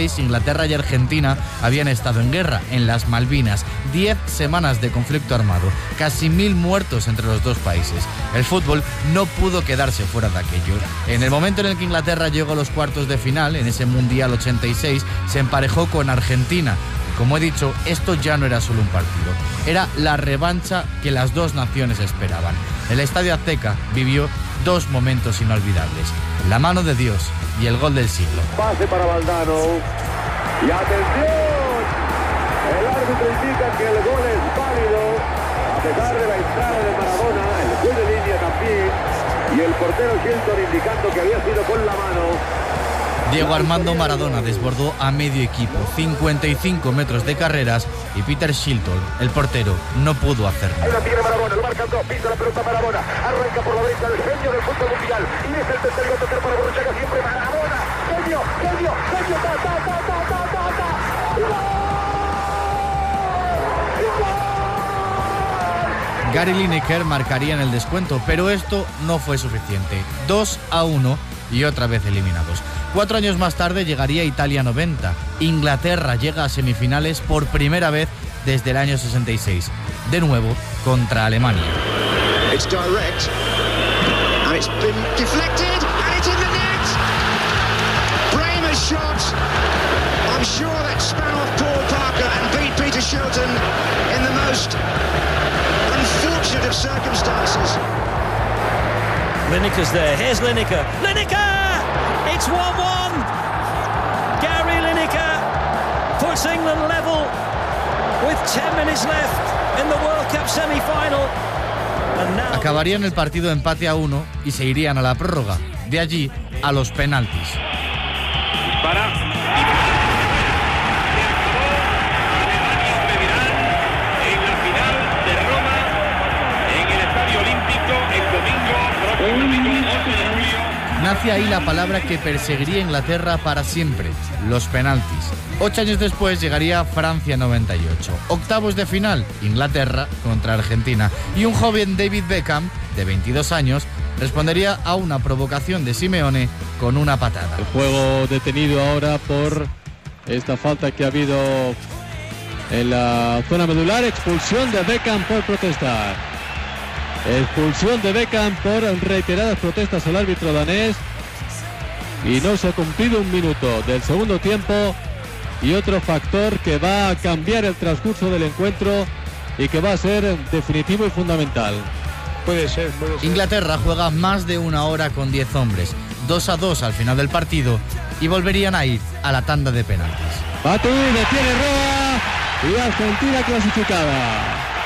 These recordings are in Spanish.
66, Inglaterra y Argentina habían estado en guerra, en las Malvinas. 10 semanas de conflicto armado, casi 1000 muertos entre los dos países. El fútbol no pudo quedarse fuera de aquello. En el momento en el que Inglaterra llegó a los cuartos de final, en ese Mundial 86, se emparejó con Argentina. Como he dicho, esto ya no era solo un partido, era la revancha que las dos naciones esperaban. El Estadio Azteca vivió dos momentos inolvidables: la mano de Dios y el gol del siglo. Pase para Valdano. Y atención, el árbitro indica que el gol es válido, a pesar de la entrada de Maradona, el juez de línea también, y el portero Shilton indicando que había sido con la mano. Diego Armando Maradona desbordó a medio equipo, 55 metros de carreras, y Peter Shilton, el portero, no pudo hacer nada. Ahí la tiene Maradona, lo marcan dos, pisa la pelota Maradona, arranca por la derecha el genio del fútbol mundial, y es el tercer gol para Borruchaga, siempre Maradona, genio, Gary Lineker marcaría en el descuento, pero esto no fue suficiente. 2-1 y otra vez eliminados. 4 años más tarde llegaría Italia 90. Inglaterra llega a semifinales por primera vez desde el año 66. De nuevo contra Alemania. It's direct, and it's been deflected, and it's in the net. Bremer's shot. I'm sure that span off Paul Parker and beat Peter Shilton in the most unfortunate of circumstances. Lineker's there. Here's Lineker. It's 1-1. Gary Lineker puts England level with 10 minutes left in the World Cup semi-final. Acabarían el partido empate a 1 y se irían a la prórroga. De allí a los penaltis. Nace ahí la palabra que perseguiría Inglaterra para siempre: los penaltis. 8 años después llegaría Francia 98. Octavos de final, Inglaterra contra Argentina. Y un joven David Beckham, de 22 años, respondería a una provocación de Simeone con una patada. El juego detenido ahora por esta falta que ha habido en la zona medular. Expulsión de Beckham por protestar. Expulsión de Beckham por reiteradas protestas al árbitro danés. Y no se ha cumplido un minuto del segundo tiempo. Y otro factor que va a cambiar el transcurso del encuentro y que va a ser definitivo y fundamental. Puede ser. Inglaterra juega más de una hora con 10 hombres. 2-2 al final del partido y volverían a ir a la tanda de penaltis. Bati, detiene Roa y Argentina clasificada.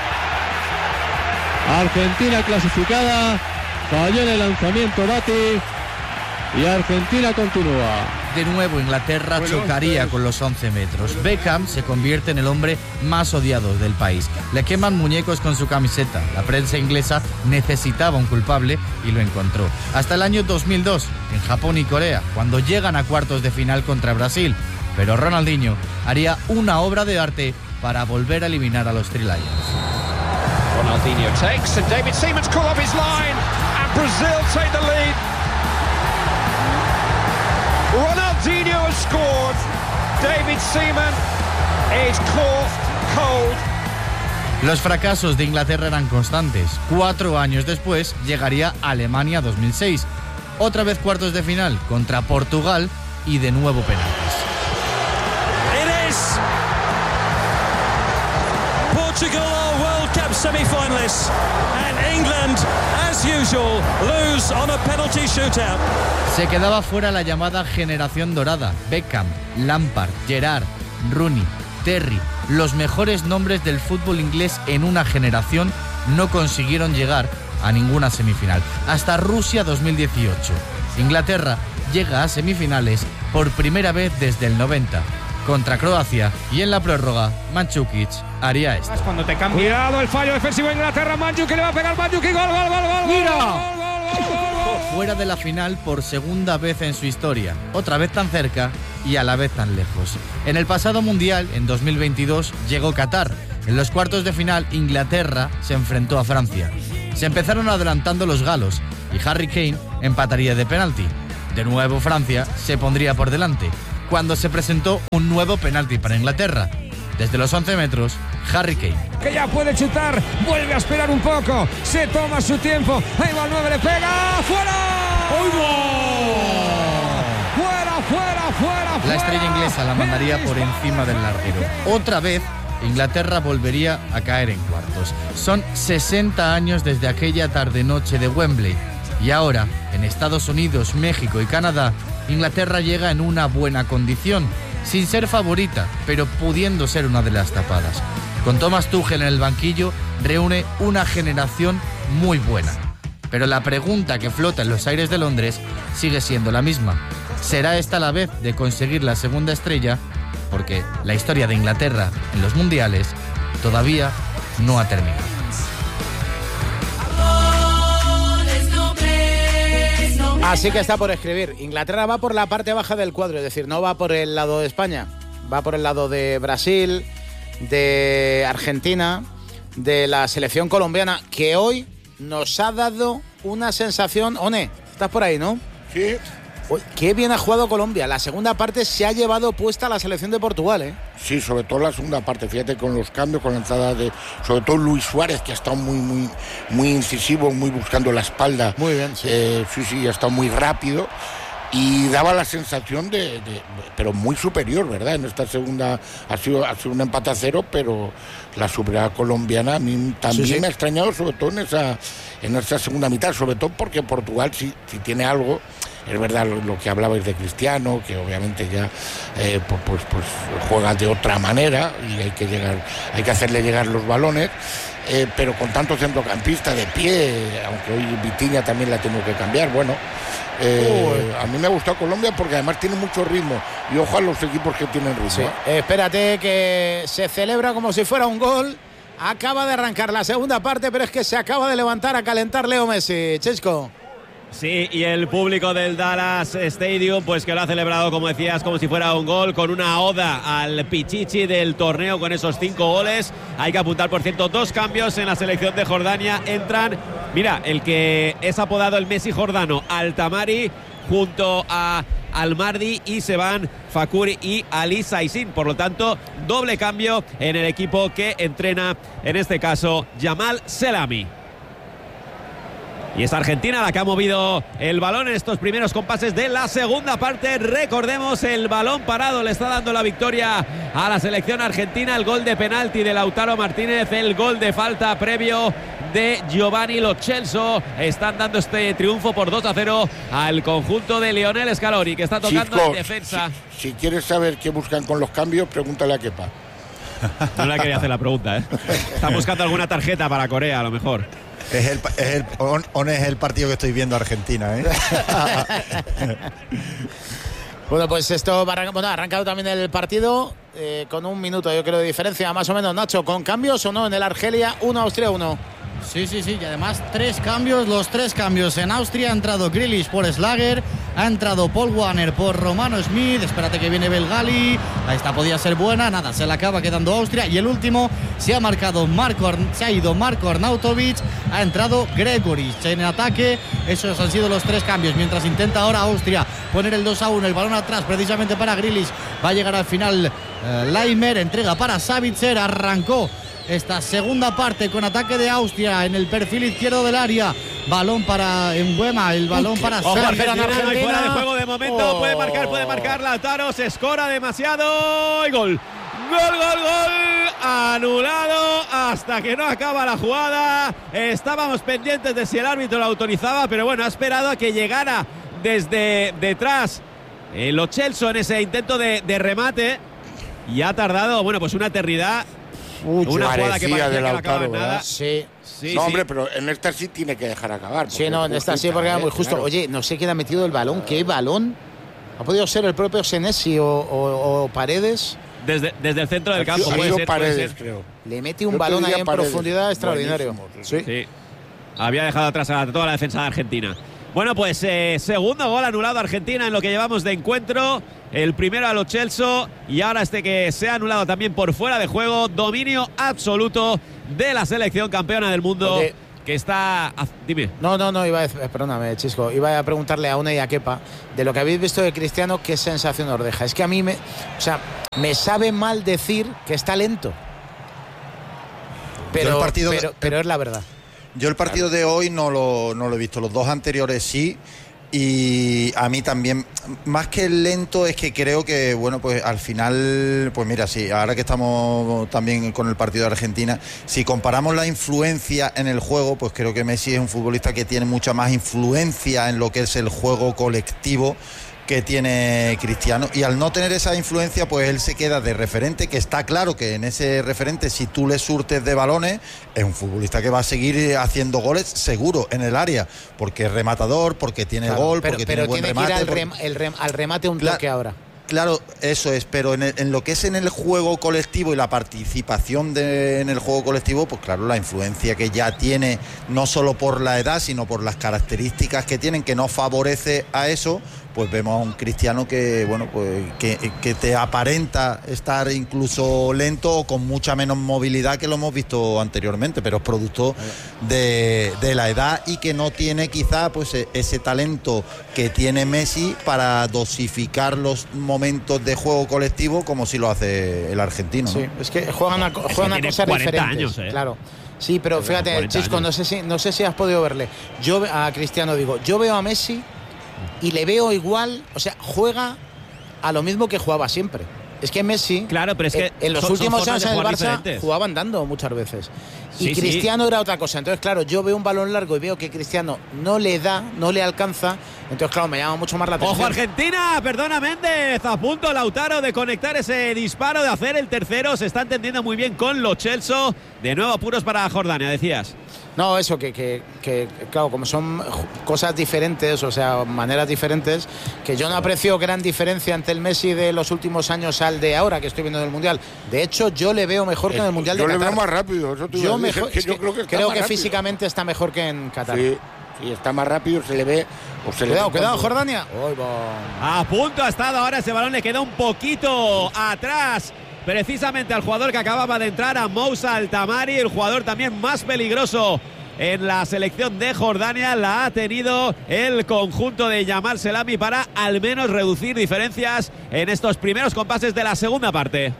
Argentina clasificada, falló en el lanzamiento Bati y Argentina continúa. De nuevo Inglaterra chocaría con los 11 metros. Beckham se convierte en el hombre más odiado del país. Le queman muñecos con su camiseta. La prensa inglesa necesitaba un culpable y lo encontró. Hasta el año 2002, en Japón y Corea, cuando llegan a cuartos de final contra Brasil. Pero Ronaldinho haría una obra de arte para volver a eliminar a los Three Lions. Ronaldinho takes and David Seaman's caught off his line and Brazil take the lead. Ronaldinho has scored. David Seaman is caught cold. Los fracasos de Inglaterra eran constantes. 4 años después llegaría Alemania 2006. Otra vez cuartos de final contra Portugal y de nuevo penaltis. It is Portugal are World Cup semi-finalists and England, as usual, lose on a penalty shootout. Se quedaba fuera la llamada generación dorada. Beckham, Lampard, Gerrard, Rooney, Terry, los mejores nombres del fútbol inglés en una generación, no consiguieron llegar a ninguna semifinal. Hasta Rusia 2018. Inglaterra llega a semifinales por primera vez desde el 90. Contra Croacia, y en la prórroga Mandžukić haría esto. Cuando te cambia. Cuidado, el fallo defensivo de Inglaterra. Mandžukić le va a pegar. Mandžukić, gol. ¡Mira! Fuera de la final por segunda vez en su historia. Otra vez tan cerca y a la vez tan lejos. En el pasado mundial, en 2022, llegó Qatar. En los cuartos de final, Inglaterra se enfrentó a Francia. Se empezaron adelantando los galos y Harry Kane empataría de penalti. De nuevo Francia se pondría por delante. cuando se presentó un nuevo penalti para Inglaterra. Desde los 11 metros, Harry Kane. Que ya puede chutar, vuelve a esperar un poco, se toma su tiempo, ahí va el 9, le pega, ¡fuera! ¡Fuera! La estrella inglesa la mandaría por encima del larguero. Otra vez, Inglaterra volvería a caer en cuartos. Son 60 años desde aquella tarde-noche de Wembley. Y ahora, en Estados Unidos, México y Canadá, Inglaterra llega en una buena condición, sin ser favorita, pero pudiendo ser una de las tapadas. Con Thomas Tuchel en el banquillo, reúne una generación muy buena. Pero la pregunta que flota en los aires de Londres sigue siendo la misma. ¿Será esta la vez de conseguir la segunda estrella? Porque la historia de Inglaterra en los mundiales todavía no ha terminado. Así que está por escribir. Inglaterra va por la parte baja del cuadro, es decir, no va por el lado de España, va por el lado de Brasil, de Argentina, de la selección colombiana, que hoy nos ha dado una sensación. One, estás por ahí, ¿no? Sí. Uy, qué bien ha jugado Colombia. La segunda parte se ha llevado puesta la selección de Portugal, ¿eh? Sí, sobre todo la segunda parte. Fíjate con los cambios, con la entrada de, sobre todo Luis Suárez, que ha estado muy incisivo, muy buscando la espalda. Muy bien, sí. Sí, ha estado muy rápido y daba la sensación pero muy superior, ¿verdad? En esta segunda ha sido un empate a 0, pero la superioridad colombiana a mí también me ha extrañado, sobre todo en esa segunda mitad, sobre todo porque Portugal si tiene algo. Es verdad lo que hablabais de Cristiano, que obviamente ya pues juega de otra manera y hay que hacerle llegar los balones, pero con tanto centrocampista de pie, aunque hoy Vitinha también la tengo que cambiar, bueno, a mí me ha gustado Colombia porque además tiene mucho ritmo y ojo a los equipos que tienen ritmo. Sí. Espérate que se celebra como si fuera un gol. Acaba de arrancar la segunda parte, pero es que se acaba de levantar a calentar Leo Messi. Chesco. Sí, y el público del Dallas Stadium, pues que lo ha celebrado, como decías, como si fuera un gol, con una oda al Pichichi del torneo con esos 5 goles. Hay que apuntar, por cierto, 2 cambios en la selección de Jordania. Entran, mira, el que es apodado el Messi jordano, Al-Tamari, junto a Al-Mardi, y se van Fakuri y Ali Saisin. Por lo tanto, doble cambio en el equipo que entrena, en este caso, Jamal Selami. Y es Argentina la que ha movido el balón en estos primeros compases de la segunda parte. Recordemos, el balón parado le está dando la victoria a la selección argentina. El gol de penalti de Lautaro Martínez, el gol de falta previo de Giovanni Lo Celso. Están dando este triunfo por 2-0 al conjunto de Lionel Scaloni, que está tocando en defensa. Si quieres saber qué buscan con los cambios, pregúntale a Kepa. No le quería hacer la pregunta, ¿eh? Están buscando alguna tarjeta para Corea, a lo mejor. Es el partido que estoy viendo Argentina, ¿eh? Bueno, pues esto ha arrancado también el partido con 1 minuto, yo creo, de diferencia, más o menos, Nacho. ¿Con cambios o no? En el Argelia 1, Austria 1. Sí, y además 3 cambios, los 3 cambios en Austria. Ha entrado Grealish por Schlager, ha entrado Paul Warner por Romano Smith. Espérate que viene Belgali, esta podía ser buena, nada, se la acaba quedando Austria. Y el último se ha ido Marko Arnautovic, ha entrado Gregoric en ataque. Esos han sido los 3 cambios, mientras intenta ahora Austria poner el 2-1, el balón atrás precisamente para Grealish. Va a llegar al final Laimer, entrega para Savitzer. Arrancó esta segunda parte con ataque de Austria en el perfil izquierdo del área. Balón para Mbuema, el balón para Argentina. No hay fuera de juego de momento. Puede marcar Lautaro. Se escora demasiado. Y gol. Gol. Anulado hasta que no acaba la jugada. Estábamos pendientes de si el árbitro lo autorizaba, pero bueno, ha esperado a que llegara desde detrás Lo Celso en ese intento de remate. Y ha tardado, bueno, pues una eternidad. Una jugada que parecía que no acababa en nada. Sí. No, hombre, pero en esta sí tiene que dejar acabar. Sí, no, en esta sí, porque era muy justo. Claro. Oye, no sé quién ha metido el balón. ¿Qué balón? ¿Ha podido ser el propio Senesi o Paredes? Desde el centro del campo. Puede ser, Paredes, creo. Le mete un balón ahí en profundidad extraordinario. Sí. Había dejado atrás a toda la defensa de Argentina. Bueno, pues segundo gol anulado a Argentina en lo que llevamos de encuentro. El primero a Lo Celso y ahora este que se ha anulado también por fuera de juego. Dominio absoluto de la selección campeona del mundo. Oye, que está... Dime. No, iba a decir, perdóname, Chisco, iba a preguntarle a Una y a Kepa de lo que habéis visto de Cristiano, ¿qué sensación os deja? Es que a mí me sabe mal decir que está lento. Pero es la verdad. Yo el partido de hoy no lo he visto, los dos anteriores sí. Y a mí también, más que lento, es que creo que, bueno, pues al final, pues mira, sí, ahora que estamos también con el partido de Argentina, si comparamos la influencia en el juego, pues creo que Messi es un futbolista que tiene mucha más influencia en lo que es el juego colectivo que tiene Cristiano, y al no tener esa influencia, pues él se queda de referente, que está claro que en ese referente, si tú le surtes de balones, es un futbolista que va a seguir haciendo goles seguro en el área, porque es rematador, porque tiene gol, porque tiene buen remate. Pero tiene que ir al remate un toque ahora. Claro, eso es, pero en lo que es en el juego colectivo y la participación en el juego colectivo, pues claro, la influencia que ya tiene, no solo por la edad, sino por las características que tienen, que no favorece a eso, pues vemos a un Cristiano que, bueno, pues que te aparenta estar incluso lento o con mucha menos movilidad que lo hemos visto anteriormente, pero es producto de la edad y que no tiene quizá pues ese talento que tiene Messi para dosificar los momentos de juego colectivo como si lo hace el argentino, ¿no? Sí, es que juegan a cosas diferentes. Años, claro. Sí, pero fíjate, Chisco, no sé si has podido verle. Yo a Cristiano yo veo a Messi y le veo igual, o sea, juega a lo mismo que jugaba siempre. Es que Messi, claro, pero es que en los últimos años en el Barça diferentes. Jugaba andando muchas veces. Y Cristiano era otra cosa. Entonces, claro, yo veo un balón largo y veo que Cristiano no le alcanza. Entonces, claro, me llama mucho más la atención. ¡Ojo, Argentina! Perdona, Méndez. A punto Lautaro de conectar ese disparo, de hacer el tercero. Se está entendiendo muy bien con Lo Celso. De nuevo apuros para Jordania, decías. No, eso, que claro, como son cosas diferentes, o sea, maneras diferentes, que yo no aprecio gran diferencia entre el Messi de los últimos años al de ahora que estoy viendo en el Mundial. De hecho, yo le veo mejor que en el Mundial de Qatar. Yo le veo más rápido. Eso creo que físicamente está mejor que en Qatar. Sí, está más rápido, se le ve. Cuidado, Jordania. A punto ha estado ahora, ese balón le queda un poquito atrás. Precisamente al jugador que acababa de entrar, a Moussa Altamari, el jugador también más peligroso en la selección de Jordania, la ha tenido el conjunto de Yamal Selami para al menos reducir diferencias en estos primeros compases de la segunda parte.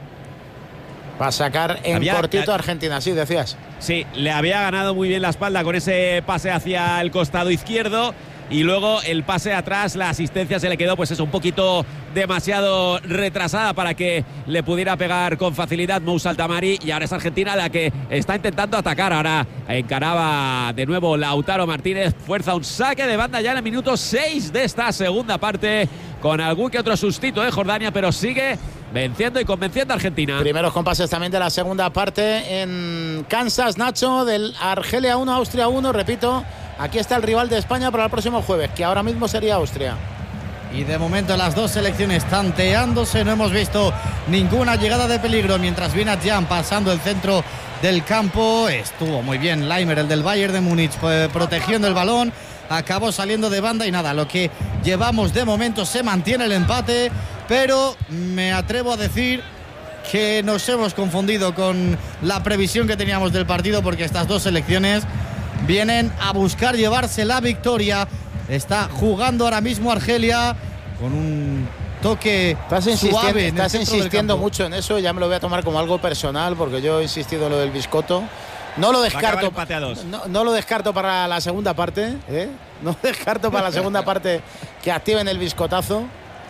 Va a sacar cortito a Argentina, sí, decías. Sí, le había ganado muy bien la espalda con ese pase hacia el costado izquierdo. Y luego el pase atrás, la asistencia se le quedó pues eso, un poquito demasiado retrasada para que le pudiera pegar con facilidad Moussa Altamari, y ahora es Argentina la que está intentando atacar. Ahora encaraba de nuevo Lautaro Martínez, fuerza un saque de banda ya en el minuto 6 de esta segunda parte, con algún que otro sustito de Jordania, pero sigue venciendo y convenciendo a Argentina. Primeros compases también de la segunda parte en Kansas, Nacho, del Argelia 1, Austria 1, repito. Aquí está el rival de España para el próximo jueves, que ahora mismo sería Austria. Y de momento las dos selecciones tanteándose, no hemos visto ninguna llegada de peligro, mientras viene Jan pasando el centro del campo. Estuvo muy bien Leimer, el del Bayern de Múnich, protegiendo el balón, acabó saliendo de banda y nada, lo que llevamos de momento se mantiene el empate, pero me atrevo a decir que nos hemos confundido con la previsión que teníamos del partido, porque estas dos selecciones vienen a buscar llevarse la victoria. Está jugando ahora mismo Argelia con un toque suave. Estás insistiendo mucho en eso, ya me lo voy a tomar como algo personal, porque yo he insistido en lo del biscotto. No lo descarto. No lo descarto para la segunda parte, ¿eh? No descarto para la segunda parte que activen el biscotazo.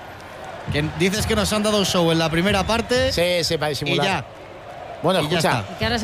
Que dices que nos han dado show en la primera parte. Sí, para disimular. Y ya. Bueno, escucha.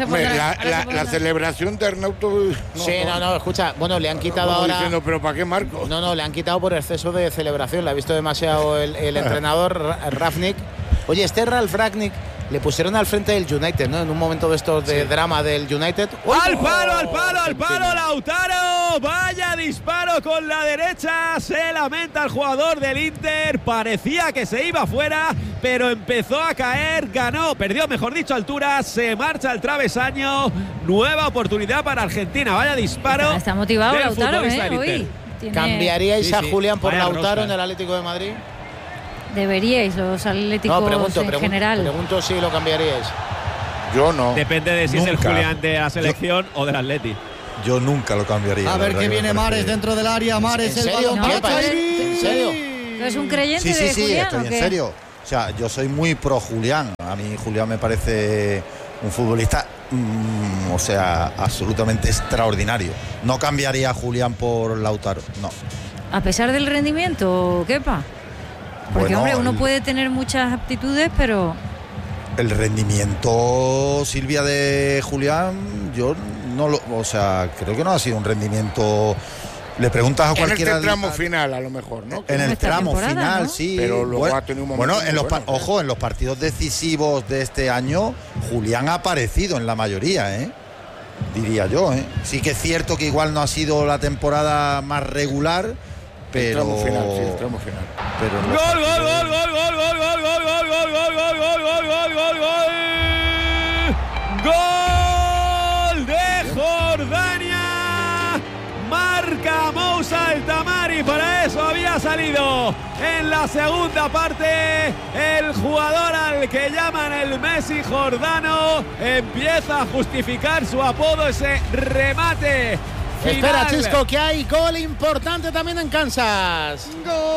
La celebración de Arnauto. No, escucha. Bueno, le han quitado ahora. Diciendo, ¿pero para qué, Marco? No, le han quitado por exceso de celebración. Le ha visto demasiado el entrenador Rangnick. Oye, este Ralf Rangnick le pusieron al frente del United, ¿no? En un momento de estos de drama del United. ¡Al palo! ¡Lautaro! ¡Vaya disparo con la derecha! Se lamenta el jugador del Inter. Parecía que se iba fuera, pero empezó a caer. Perdió, mejor dicho, altura. Se marcha al travesaño. Nueva oportunidad para Argentina. Vaya disparo. Está motivado Lautaro, hoy. ¿Cambiaríais a Julián por Lautaro en el Atlético de Madrid? Deberíais, los atléticos en general. Pregunto si lo cambiaríais. Yo no. Depende de si es el Julián de la selección o del Atleti. yo nunca lo cambiaría. A ver qué viene Mares dentro del área. Mares, el balón. ¿En serio? ¿Es un creyente de Sí, Julián, estoy o qué? en serio. O sea, yo soy muy pro Julián. A mí Julián me parece un futbolista, o sea, absolutamente extraordinario. No cambiaría a Julián por Lautaro, no. A pesar del rendimiento, Kepa. Porque, Bueno, hombre, uno puede tener muchas aptitudes, pero... El rendimiento, Silvia, de Julián, yo no lo... O sea, creo que no ha sido un rendimiento... Le preguntas a cualquiera... En este tramo final, a lo mejor, ¿no? En el tramo final, ¿no? Sí. Pero luego bueno, ha tenido un momento... Bueno, ojo, en los partidos decisivos de este año, Julián ha aparecido en la mayoría, diría yo, Sí que es cierto que igual no ha sido la temporada más regular, pero... El tramo final, sí, el tramo final. Pero no. ¡Gol, gol, gol, gol, gol, gol, gol, gol, gol, gol, gol, gol, gol, gol, gol, gol! ¡Gol de Jordania! Marca Moussa El Tamari, para eso había salido en la segunda parte el jugador al que llaman el Messi jordano. Empieza a justificar su apodo, ese remate final. Espera, Chisco, que hay gol importante también en Kansas.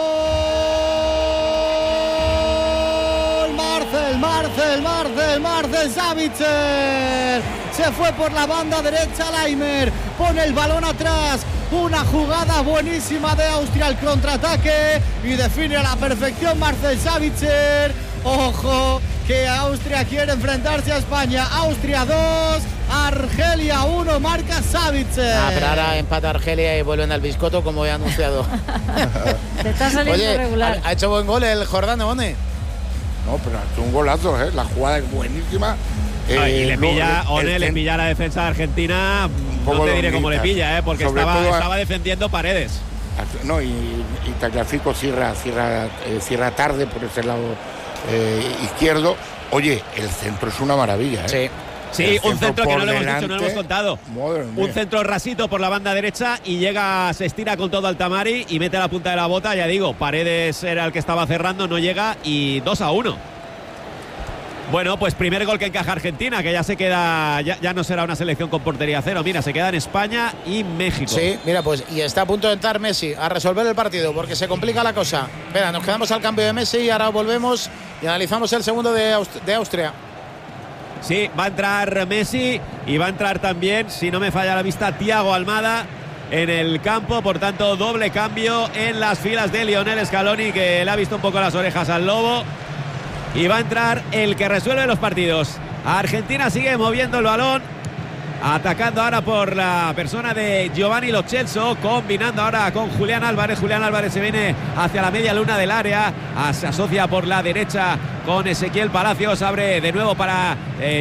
Marcel Sabitzer. Se fue por la banda derecha Laimer. Pone el balón atrás. Una jugada buenísima de Austria al contraataque. Y define a la perfección Marcel Sabitzer. Ojo, que Austria quiere enfrentarse a España. Austria 2, Argelia 1, marca Sabitzer. Pero ahora empata Argelia y vuelven al biscotto, como he anunciado. Te está saliendo regular. ¿Ha hecho buen gol el jordano, One? No, pero ha hecho un golazo, La jugada es buenísima. Y le pilla, le pilla a la defensa de Argentina, no te diré cómo le pilla, porque estaba defendiendo Paredes. No, y Tagliafico cierra tarde por ese lado izquierdo. Oye, el centro es una maravilla, Sí, un centro que no lo hemos dicho, no lo hemos contado. Un centro rasito por la banda derecha y se estira con todo al Tamari y mete la punta de la bota. Ya digo, Paredes era el que estaba cerrando, no llega, y 2-1. Bueno, pues primer gol que encaja Argentina, que ya se queda, ya no será una selección con portería cero. Mira, se queda en España y México. Sí, mira, pues y está a punto de entrar Messi a resolver el partido porque se complica la cosa. Espera, nos quedamos al cambio de Messi y ahora volvemos y analizamos el segundo de Austria. Sí, va a entrar Messi y va a entrar también, si no me falla la vista, Thiago Almada en el campo. Por tanto, doble cambio en las filas de Lionel Scaloni, que le ha visto un poco las orejas al lobo. Y va a entrar el que resuelve los partidos. Argentina sigue moviendo el balón, atacando ahora por la persona de Giovanni Lo Celso, combinando ahora con Julián Álvarez. Julián Álvarez se viene hacia la media luna del área, se asocia por la derecha con Ezequiel Palacios, abre de nuevo para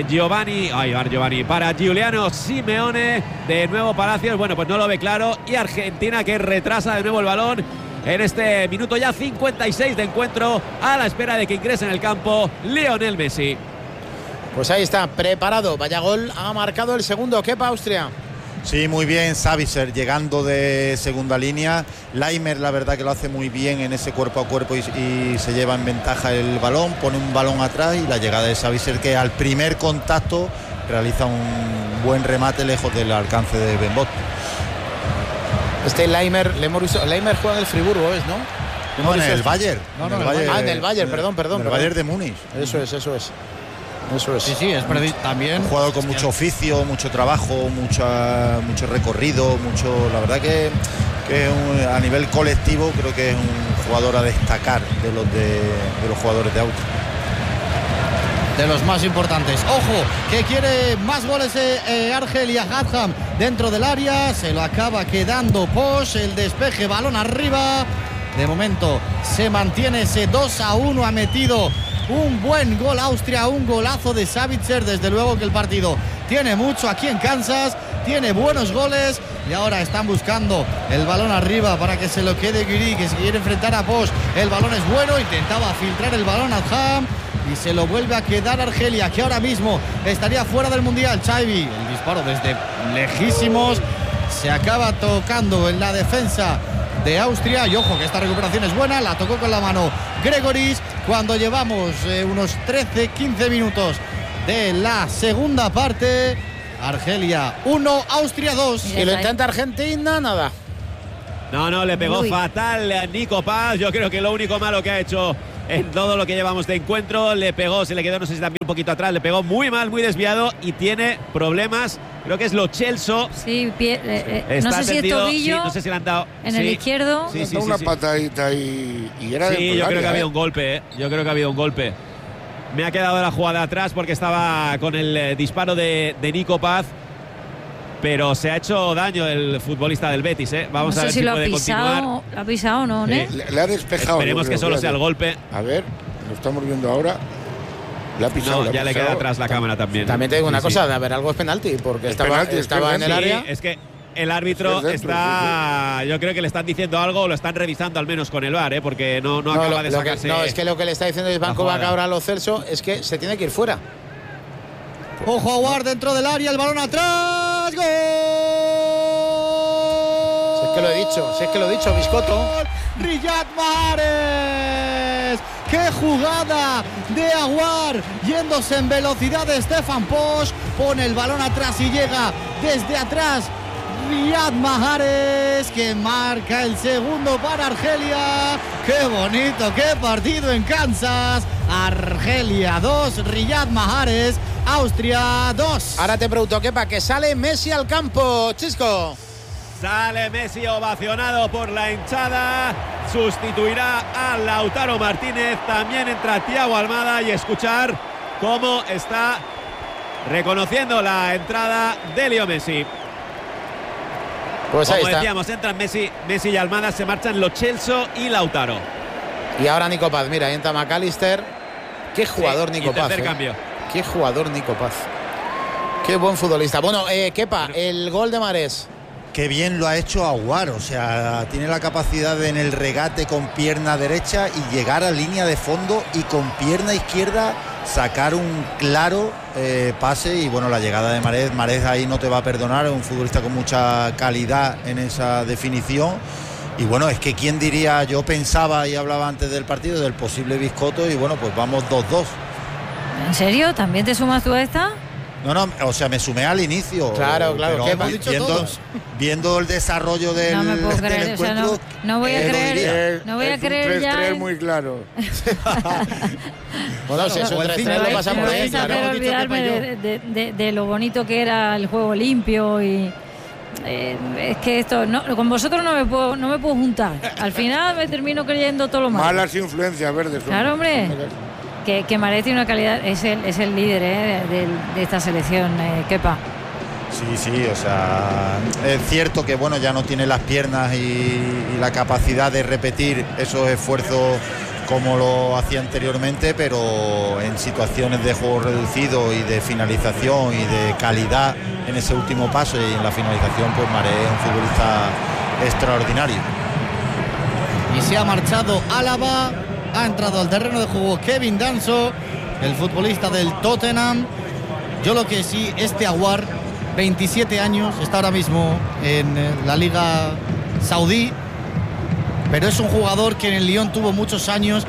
para Giuliano Simeone, de nuevo Palacios, bueno, pues no lo ve claro, y Argentina que retrasa de nuevo el balón en este minuto ya 56 de encuentro, a la espera de que ingrese en el campo Lionel Messi. Pues ahí está, preparado, vaya gol, ha marcado el segundo. Kepa, Austria. Sí, muy bien, Sabitzer llegando de segunda línea. Laimer, la verdad que lo hace muy bien en ese cuerpo a cuerpo y se lleva en ventaja el balón, pone un balón atrás, y la llegada de Sabitzer, que al primer contacto realiza un buen remate lejos del alcance de Benbot. Laimer, le hemos visto, Laimer juega en el Friburgo, ¿no? No, en el Bayern. En el Bayern, perdón. En el Bayern de Múnich. Eso es. Sí, es también. Un jugador con mucho oficio, mucho trabajo, mucho recorrido, la verdad que a nivel colectivo creo que es un jugador a destacar de los jugadores de Austria. De los más importantes. Ojo, que quiere más goles Argelia. Hadham dentro del área, se lo acaba quedando Posch, el despeje, balón arriba. De momento se mantiene ese 2-1, ha metido un buen gol Austria, un golazo de Sabitzer. Desde luego que el partido tiene mucho aquí en Kansas, tiene buenos goles, y ahora están buscando el balón arriba para que se lo quede Guiri, que se quiere enfrentar a Posch. El balón es bueno, intentaba filtrar el balón al Ham y se lo vuelve a quedar Argelia, que ahora mismo estaría fuera del Mundial. Chaibi, el disparo desde lejísimos, se acaba tocando en la defensa de Austria, y ojo que esta recuperación es buena, la tocó con la mano Gregoris cuando llevamos unos 13-15 minutos de la segunda parte. Argelia 1, Austria 2. Y lo intenta Argentina, nada. No, le pegó fatal a Nico Paz. Yo creo que lo único malo que ha hecho en todo lo que llevamos de encuentro, le pegó, se le quedó, no sé si también un poquito atrás, le pegó muy mal, muy desviado y tiene problemas. Creo que es Lo Celso. Sí, no sé si es tobillo. Sí, no sé si le han dado. En el izquierdo. Sí, una patadita ahí y era Sí, yo creo que ha habido un golpe, Yo creo que ha habido un golpe. Me ha quedado la jugada atrás porque estaba con el disparo de Nico Paz. Pero se ha hecho daño el futbolista del Betis, Vamos a ver si puede continuar. ¿Lo ha pisado o no, Le ha despejado. Esperemos que solo sea el golpe. A ver, lo estamos viendo ahora. Le ha pisado. No, ya le queda atrás la cámara también. También te digo una cosa, de haber algo es penalti, porque estaba en el área. Es que el árbitro está. Yo creo que le están diciendo algo, o lo están revisando al menos con el VAR, porque no acaba de sacarse. No, es que lo que le está diciendo el Banco Bacabra a Lo Celso es que se tiene que ir fuera. Ojo, Aguar dentro del área, el balón atrás. ¡Gol! Si es que lo he dicho, Biscotto. Riyad Mahrez. ¡Qué jugada de Aguar! Yéndose en velocidad de Stefan Posch. Pone el balón atrás y llega desde atrás Riyad Mahrez, que marca el segundo para Argelia. ¡Qué bonito! ¡Qué partido en Kansas! Argelia 2, Riyad Mahrez, Austria 2. Ahora te pregunto, ¿qué que sale Messi al campo, Chisco? Sale Messi ovacionado por la hinchada. Sustituirá a Lautaro Martínez. También entra Thiago Almada y escuchar cómo está reconociendo la entrada de Leo Messi. Pues ahí como está. Decíamos, entran Messi y Almada, se marchan Lo Celso y Lautaro. Y ahora Nico Paz, mira, entra McAllister. Qué jugador Nico Paz. Cambio. Qué jugador Nico Paz. Qué buen futbolista. Bueno, Kepa, el gol de Mahrez. Qué bien lo ha hecho Aguar, o sea, tiene la capacidad de en el regate con pierna derecha y llegar a línea de fondo y con pierna izquierda sacar un claro pase. Y bueno, la llegada de Mahrez ahí no te va a perdonar, es un futbolista con mucha calidad en esa definición. Y bueno, es que quién diría, yo pensaba y hablaba antes del partido del posible Biscotto y bueno, pues vamos 2-2. ¿En serio? ¿También te sumas tú a esta? No, o sea, me sumé al inicio. Claro, pero ¿qué hemos dicho todos? Viendo el desarrollo del, no me puedo creer, del encuentro. O sea, no voy a creer, no voy a creer ya. Es muy claro. Bueno, si es un 3-3 lo pasamos bien. Me voy a olvidarme de lo bonito que era el juego limpio y... es que esto con vosotros no me puedo juntar. Al final me termino creyendo todo lo malo. Malas influencias verdes. Claro, hombre. Que Mahrez tiene una calidad, es el líder de esta selección, Kepa. Sí, o sea, es cierto que bueno, ya no tiene las piernas y la capacidad de repetir esos esfuerzos como lo hacía anteriormente, pero en situaciones de juego reducido y de finalización y de calidad en ese último paso y en la finalización, pues Mahrez es un futbolista extraordinario. Y se ha marchado Álava, ha entrado al terreno de juego Kevin Danso, el futbolista del Tottenham. Yo lo que sí, Aguar, 27 años, está ahora mismo en la Liga Saudí, pero es un jugador que en el Lyon tuvo muchos años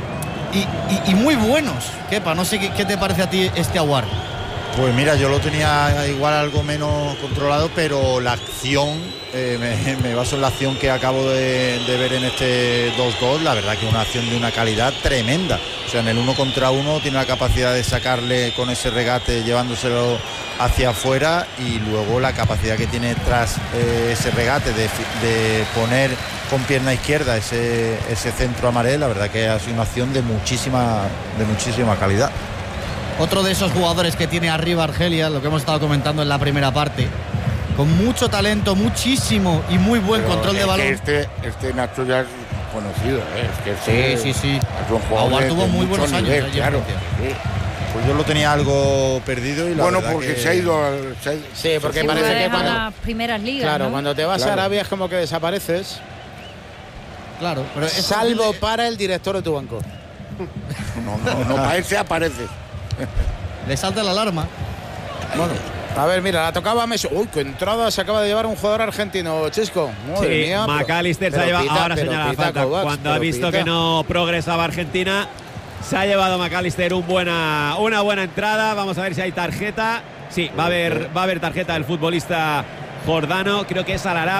y muy buenos. Kepa, no sé qué te parece a ti Aguar. Pues mira, yo lo tenía igual algo menos controlado, pero la acción, me baso en la acción que acabo de ver en este 2-2, la verdad que es una acción de una calidad tremenda. O sea, en el 1 contra 1 tiene la capacidad de sacarle con ese regate, llevándoselo hacia afuera, y luego la capacidad que tiene tras ese regate de poner con pierna izquierda ese centro a Mahrez. La verdad que ha sido una acción de muchísima calidad. Otro de esos jugadores que tiene arriba Argelia, lo que hemos estado comentando en la primera parte, con mucho talento, muchísimo y muy buen control de balón. Este Nacho ya es conocido, Es que sí. Es un jugador Aguar tuvo muy buenos años. Claro. Pues yo lo tenía algo perdido y la verdad porque que... se ha ido Sí, porque parece que cuando las primeras ligas, claro, ¿no? cuando te vas a Arabia es como que desapareces. Claro, pero salvo para el director de tu banco. No, para él se aparece. Le salta la alarma. Bueno, a ver, mira, la tocaba Messi. Uy, qué entrada se acaba de llevar un jugador argentino, Chisco. Madre mía. McAllister se ha llevado, ahora señala la falta. Cuando ha visto que no progresaba Argentina, Se ha llevado McAllister una buena entrada. Vamos a ver si hay tarjeta. Sí, va a haber tarjeta del futbolista jordano. Creo que es Al-Arab,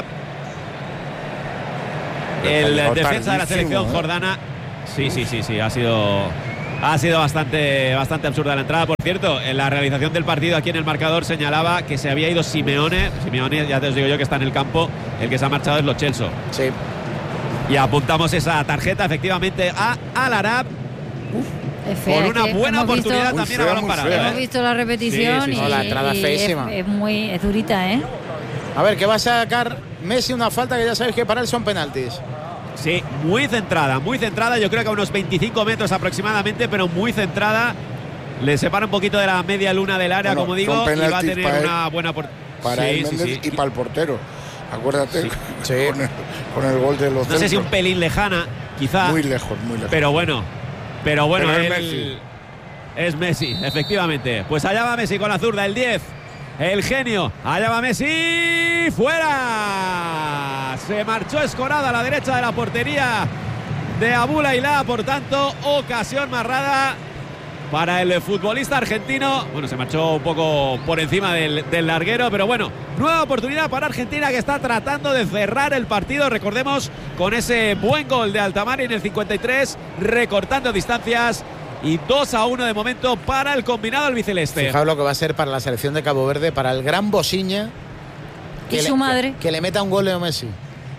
el defensa de la selección jordana. Sí. Ha sido bastante absurda la entrada. Por cierto, en la realización del partido aquí en el marcador señalaba que se había ido Simeone. Simeone, ya te os digo yo que está en el campo. El que se ha marchado es Lo Celso. Sí. Y apuntamos esa tarjeta efectivamente a Al-Arab. Con una buena oportunidad también a balón parado. Hemos visto la repetición y la entrada feísima. Es durita, ¿eh? A ver, que va a sacar Messi una falta que ya sabéis que para él son penaltis. Sí, muy centrada. Yo creo que a unos 25 metros aproximadamente, pero muy centrada. Le separa un poquito de la media luna del área, como digo, y va a tener una buena oportunidad. Para él, Méndez, y para el portero. Acuérdate, con el gol de los. No sé si un pelín lejana, quizá. Muy lejos. Pero bueno, pero él Messi. Es Messi, efectivamente. Pues allá va Messi con la zurda, el 10. El genio, allá va Messi, fuera. Se marchó escorada a la derecha de la portería de Abou Laila, por tanto, ocasión marrada para el futbolista argentino. Bueno, se marchó un poco por encima del larguero, pero bueno, nueva oportunidad para Argentina, que está tratando de cerrar el partido, recordemos, con ese buen gol de Altamari en el 53, recortando distancias. Y 2-1 de momento para el combinado albiceleste. Fijaos lo que va a ser para la selección de Cabo Verde, para el gran Bosiña. Y su madre. Que le meta un gol Leo Messi.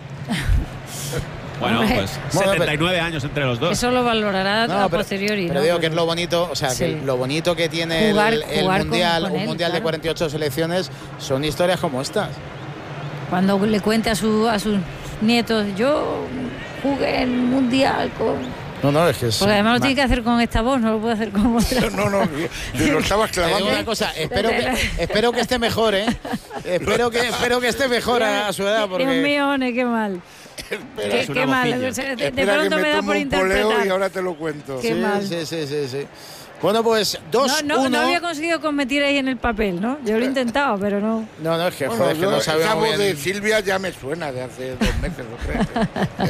Bueno, pues 79 años entre los dos. Eso lo valorará a posteriori. Pero digo que es lo bonito, o sea, que lo bonito que tiene el Mundial, un Mundial de 48 selecciones, son historias como estas. Cuando le cuente a sus nietos, yo jugué en un Mundial con... No, es que porque además lo tiene que hacer con esta voz, no lo puede hacer con otra. No, lo estabas clavando. Una cosa, espero que esté mejor, ¿eh? Espero que esté mejor a su edad. Porque... Dios mío, qué mal. Qué mal. De pronto me da por interpretar. Y ahora te lo cuento. Qué mal. Sí. Bueno, pues 2-1. No había conseguido convertir ahí en el papel, ¿no? Yo lo he intentado, pero no. No, es que, joder, que no sabía muy bien. Esa voz de Silvia ya me suena de hace 2 meses, lo creo.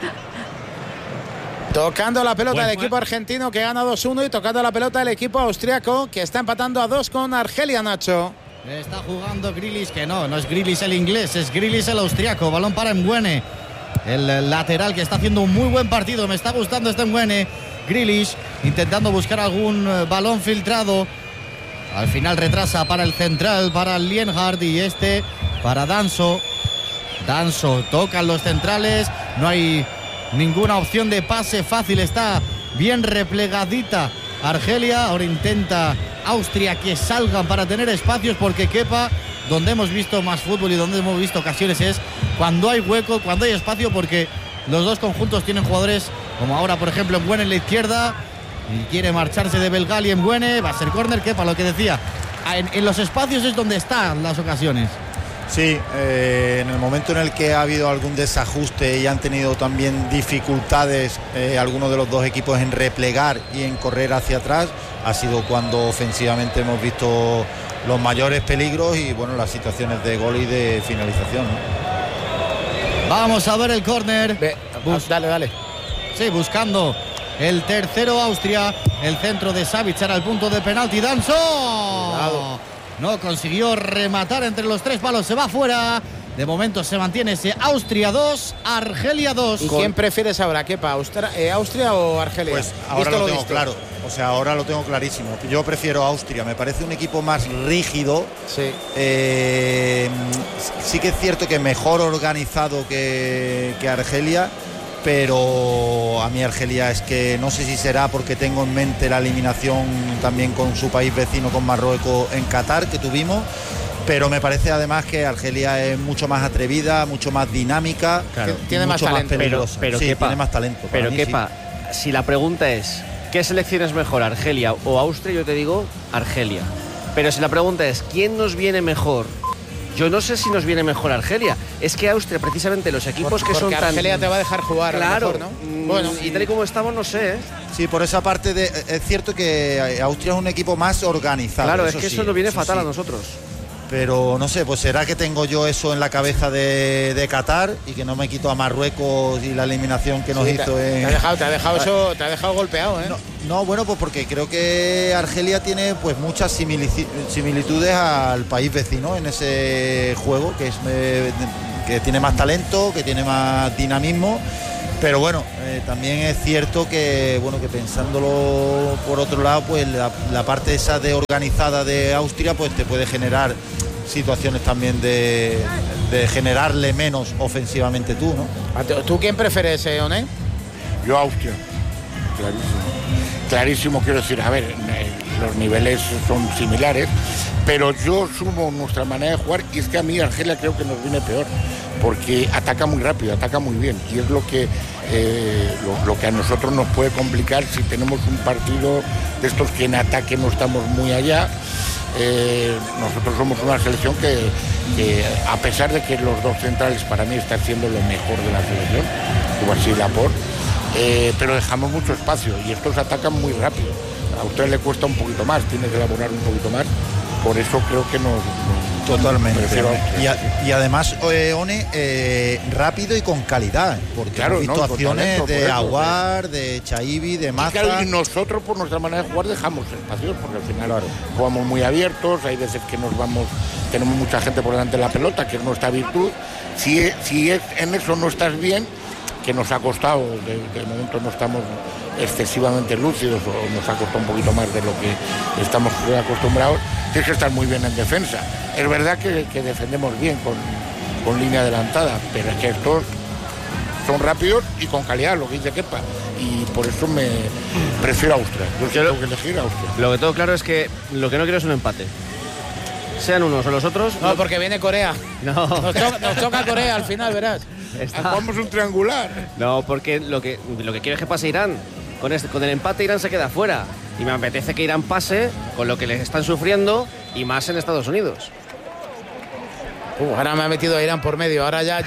Tocando la pelota del equipo argentino, que gana 2-1, y tocando la pelota del equipo austriaco, que está empatando a 2 con Argelia, Nacho. Está jugando Grealish, que no es Grealish el inglés, es Grealish el austriaco. Balón para Mbeumo, el lateral, que está haciendo un muy buen partido. Me está gustando este Mbeumo. Grealish intentando buscar algún balón filtrado. Al final retrasa para el central, para Lienhard, y para Danso. Tocan los centrales, no hay ninguna opción de pase fácil, está bien replegadita Argelia. Ahora intenta Austria que salgan para tener espacios, porque Kepa, donde hemos visto más fútbol y donde hemos visto ocasiones, es cuando hay hueco, cuando hay espacio, porque los dos conjuntos tienen jugadores como ahora, por ejemplo, Mbeumo en la izquierda, y quiere marcharse de Belgal, y Mbeumo va a ser córner. Kepa, lo que decía, en los espacios es donde están las ocasiones. Sí, en el momento en el que ha habido algún desajuste y han tenido también dificultades algunos de los dos equipos en replegar y en correr hacia atrás, ha sido cuando ofensivamente hemos visto los mayores peligros y bueno, las situaciones de gol y de finalización, ¿no? Vamos a ver el córner. Dale. Sí, buscando el tercero Austria. El centro de Savic al punto de penalti. Danso. Cuidado. No consiguió rematar entre los 3 palos, se va fuera. De momento se mantiene ese Austria 2, Argelia 2. ¿Y quién prefieres ahora, Kepa? ¿Austria o Argelia? Pues ahora lo tengo claro. O sea, ahora lo tengo clarísimo. Yo prefiero Austria, me parece un equipo más rígido. Sí. Sí que es cierto que mejor organizado que Argelia, pero a mí Argelia es que no sé si será porque tengo en mente la eliminación también con su país vecino, con Marruecos, en Qatar, que tuvimos, pero me parece además que Argelia es mucho más atrevida, mucho más dinámica, claro, tiene más talento, pero sí, tiene más talento. Pero Kepa, sí. Si la pregunta es ¿qué selección es mejor, Argelia o Austria? Yo te digo Argelia. Pero si la pregunta es ¿quién nos viene mejor? Yo no sé si nos viene mejor Argelia. Es que Austria, precisamente, los equipos que son tan... Porque Argelia te va a dejar jugar, claro, a lo mejor, ¿no? Bueno, y tal y como estamos, no sé, ¿eh? Sí, por esa parte es cierto que Austria es un equipo más organizado. Claro, es que eso nos viene fatal a nosotros. Pero no sé, pues será que tengo yo eso en la cabeza de Qatar y que no me quito a Marruecos y la eliminación que nos hizo en... Te ha dejado golpeado, ¿eh? No, bueno, pues porque creo que Argelia tiene pues muchas similitudes al país vecino en ese juego, que tiene más talento, que tiene más dinamismo. Pero bueno, también es cierto que pensándolo por otro lado, pues la parte esa de organizada de Austria pues te puede generar situaciones también de generarle menos ofensivamente tú, ¿no? ¿Tú quién prefieres, One? Yo Austria, clarísimo, quiero decir, a ver, los niveles son similares, pero yo sumo nuestra manera de jugar y es que a mí Argelia creo que nos viene peor, porque ataca muy rápido, ataca muy bien y es lo que a nosotros nos puede complicar si tenemos un partido de estos que en ataque no estamos muy allá. Nosotros somos una selección que a pesar de que los dos centrales para mí están siendo lo mejor de la selección, igual sí Laporte, pero dejamos mucho espacio y estos atacan muy rápido. A usted le cuesta un poquito más, tiene que elaborar un poquito más, por eso creo que nos totalmente. Y además, One, rápido y con calidad, porque claro, hemos visto acciones de Aouar, de Chaibi, de Maza. Claro, y nosotros por nuestra manera de jugar dejamos espacios, porque al final jugamos muy abiertos, hay veces que tenemos mucha gente por delante de la pelota, que es nuestra virtud. Si en eso no estás bien, que nos ha costado, de momento no estamos excesivamente lúcidos o nos ha costado un poquito más de lo que estamos acostumbrados, tienes que estar muy bien en defensa. Es verdad que defendemos bien con línea adelantada, pero es que estos son rápidos y con calidad, lo que dice Kepa, y por eso me prefiero a Austria. Yo tengo que elegir a Austria. Lo que tengo claro es que lo que no quiero es un empate. Sean unos o los otros. No, porque viene Corea. No. Nos toca Corea al final, verás. Jugamos un triangular. No, porque lo que quiero es que pase Irán. Con el empate Irán se queda fuera. Y me apetece que Irán pase con lo que les están sufriendo y más en Estados Unidos. Ahora me ha metido a Irán por medio. Ahora ya.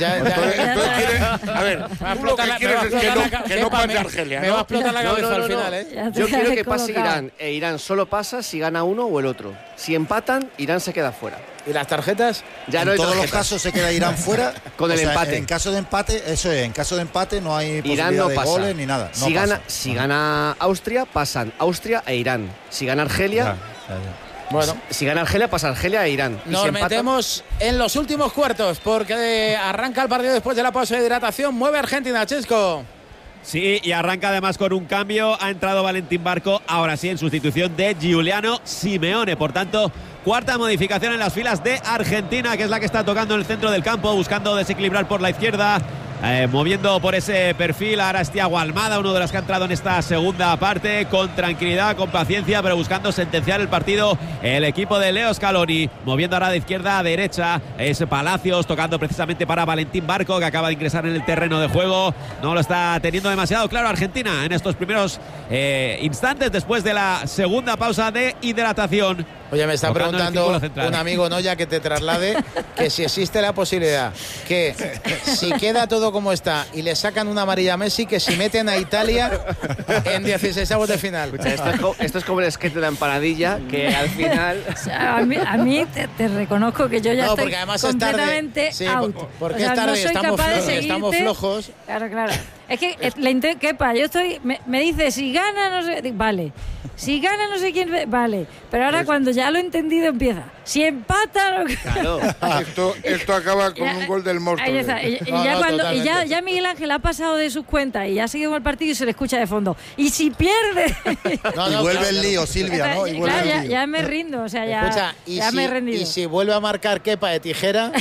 A ver, tú lo que quieres es que no pase Argelia, ¿no? Me va a explotar la cabeza al final, ¿eh? Yo quiero que pase Irán. E Irán solo pasa si gana uno o el otro. Si empatan, Irán se queda fuera. ¿Y las tarjetas? Ya en no hay todos tarjetas. los casos se queda Irán fuera. Con el empate. En caso de empate, eso es. En caso de empate no hay Irán posibilidad no de pasa. goles ni nada. Si gana Austria, pasan Austria e Irán. Si gana Argelia. Bueno, si gana Argelia, pasa Argelia e Irán. Nos metemos en los últimos cuartos porque arranca el partido después de la pausa de hidratación. Mueve Argentina, Chesco. Sí, y arranca además con un cambio. Ha entrado Valentín Barco, ahora sí, en sustitución de Giuliano Simeone. Por tanto, cuarta modificación en las filas de Argentina, que es la que está tocando en el centro del campo, buscando desequilibrar por la izquierda. Moviendo por ese perfil. Ahora es Thiago Almada, uno de los que ha entrado en esta segunda parte, con tranquilidad, con paciencia, pero buscando sentenciar el partido el equipo de Leo Scaloni. Moviendo ahora de izquierda a derecha, es Palacios, tocando precisamente para Valentín Barco, que acaba de ingresar en el terreno de juego. No lo está teniendo demasiado claro Argentina en estos primeros instantes después de la segunda pausa de hidratación. Oye, me está preguntando un amigo Noya que te traslade que si existe la posibilidad que si queda todo como está y le sacan una amarilla a Messi, que si meten a Italia en 16avos de final. Escucha, esto es como el skate de la empanadilla, que al final... O sea, a mí te reconozco que yo ya estoy porque además completamente es tarde. out. Porque o sea, es tarde, no soy estamos flojos. Claro. Es que Kepa, yo estoy... Me dice, si gana, no sé... Vale. Si gana, no sé quién... Vale. Pero ahora cuando ya lo he entendido empieza. Si empata... Claro. Esto acaba con un gol del monstruo. Ahí está. Y ya Miguel Ángel ha pasado de sus cuentas y ya ha seguido con el partido y se le escucha de fondo. Y si pierde... y vuelve el lío, Silvia, ¿no? Y claro, ya me rindo. O sea, ya me he rendido. Y si vuelve a marcar Kepa de tijera...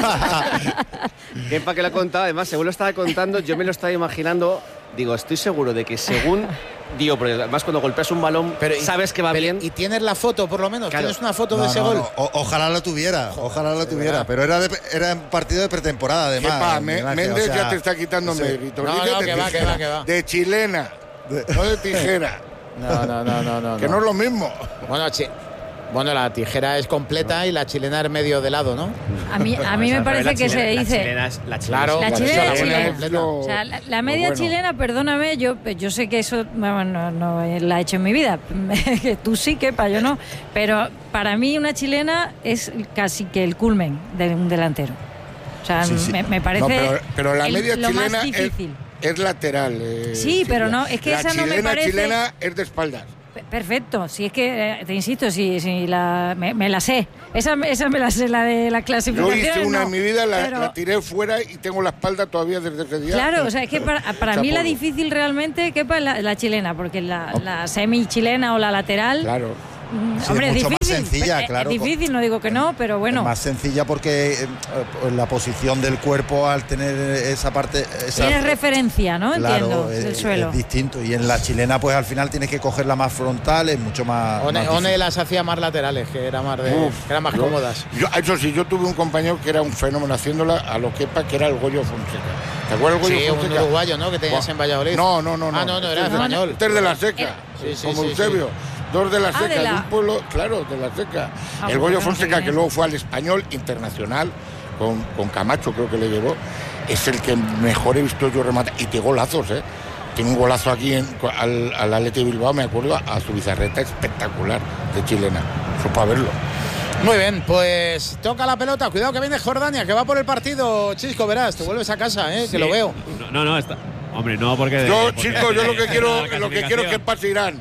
Kepa, que lo ha contado, además, según lo estaba contando, yo me lo estaba imaginando. Digo, estoy seguro de que según... Digo, porque además cuando golpeas un balón, sabes que va bien. ¿Y tienes la foto, por lo menos? Claro. ¿Tienes una foto de ese gol? Ojalá lo tuviera, pero era un partido de pretemporada, además. Kepa, Méndez ya te está quitando mérito. No, que va. De chilena, no de tijera. No. Que no es lo mismo. Bueno, Bueno, la tijera es completa y la chilena es medio de lado, ¿no? A mí me parece que se dice. Claro, la chilena es chilena completa. O sea, la media chilena, perdóname, yo sé que eso no la he hecho en mi vida. Que tú sí, Kepa, yo no. Pero para mí una chilena es casi que el culmen de un delantero. O sea, sí. Me parece. No, pero la media lo chilena más difícil. Es lateral. Sí, pero no, es que esa no me parece. La chilena es de espaldas. Perfecto, si es que, te insisto, si me la sé. Esa me la sé, la de la clasificación. Yo hice una en mi vida, la tiré fuera y tengo la espalda todavía desde ese día. Claro, o sea, es que para mí la difícil realmente, Kepa, es la chilena, porque la semi-chilena o la lateral... Claro. Sí, hombre, es mucho difícil, más sencilla, claro. Es difícil, no digo que no, pero bueno. Es más sencilla porque la posición del cuerpo al tener esa parte... Tienes referencia, ¿no? Claro, entiendo, del suelo. Es distinto. Y en la chilena, pues al final tienes que cogerla más frontal, es mucho más... One las hacía más laterales, que eran más cómodas. Eso sí, yo tuve un compañero que era un fenómeno haciéndola a lo Kepa, que era el Goyo Fonseca. ¿Te acuerdas del Goyo Fonseca? Un uruguayo, ¿no? Que tenías en Valladolid. No. Era español. Este es de la Seca, como Eusebio. Dos de la Seca, de un pueblo, claro, de la Seca. El Goyo Fonseca, que luego fue al Español Internacional, con Camacho creo que le llevó, es el que mejor he visto yo rematar. Y tiene golazos, ¿eh? Tiene un golazo aquí al Athletic Bilbao, me acuerdo, a su bizarreta espectacular de chilena. Eso para verlo. Muy bien, pues toca la pelota. Cuidado que viene Jordania, que va por el partido. Chisco, verás, te vuelves a casa, que lo veo. No, está. Hombre, no, porque... Chisco, yo lo que quiero es que pase Irán.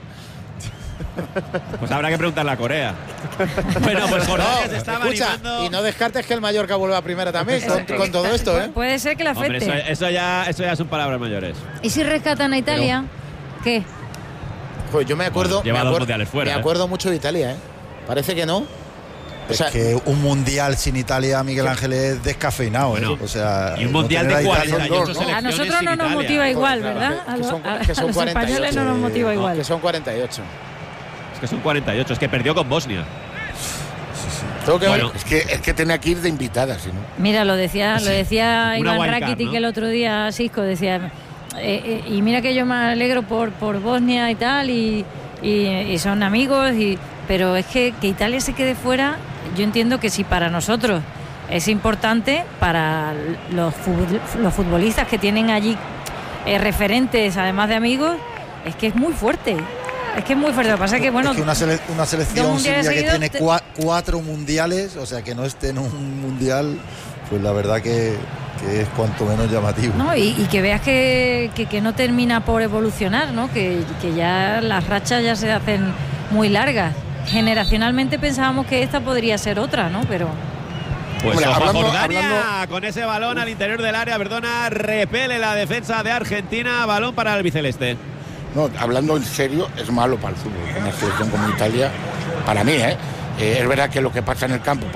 Pues habrá que preguntarle a Corea. Bueno, pues Jordania se estaba animando. Y no descartes que el Mallorca vuelva a primera también con todo esto, ¿eh? Puede ser que la afecte. Hombre, eso ya son palabras mayores. ¿Y si rescatan a Italia? ¿Qué? Pues yo me acuerdo. Lleva dos mundiales fuera. Me acuerdo mucho de Italia, ¿eh? Parece que no. Es que un mundial sin Italia, Miguel Ángel, es descafeinado. Bueno, o sea, y un mundial de 48 selecciones. A nosotros no nos motiva igual, ¿verdad? A los españoles no nos motiva igual. Que son 48. Es que son 48, es que perdió con Bosnia. Bueno, es que tenía que ir de invitada, si no. Mira, lo decía Iván Rakitic, ¿no? El otro día, Cisco, decía, y mira que yo me alegro por Bosnia y tal, y son amigos, pero es que Italia se quede fuera, yo entiendo que si para nosotros es importante, para los futbolistas que tienen allí referentes, además de amigos, es que es muy fuerte. Es que es muy fuerte. Lo que pasa es que, bueno... Es que una selección Silvia, que tiene 4 mundiales, o sea, que no esté en un mundial, pues la verdad que es cuanto menos llamativo. No, y que veas que no termina por evolucionar, ¿no? Que ya las rachas ya se hacen muy largas. Generacionalmente pensábamos que esta podría ser otra, ¿no? Pero... Pues Jordania con ese balón al interior del área, repele la defensa de Argentina, balón para el albiceleste. No, hablando en serio, es malo para el fútbol. Una selección como Italia, para mí, es verdad que lo que pasa en el campo,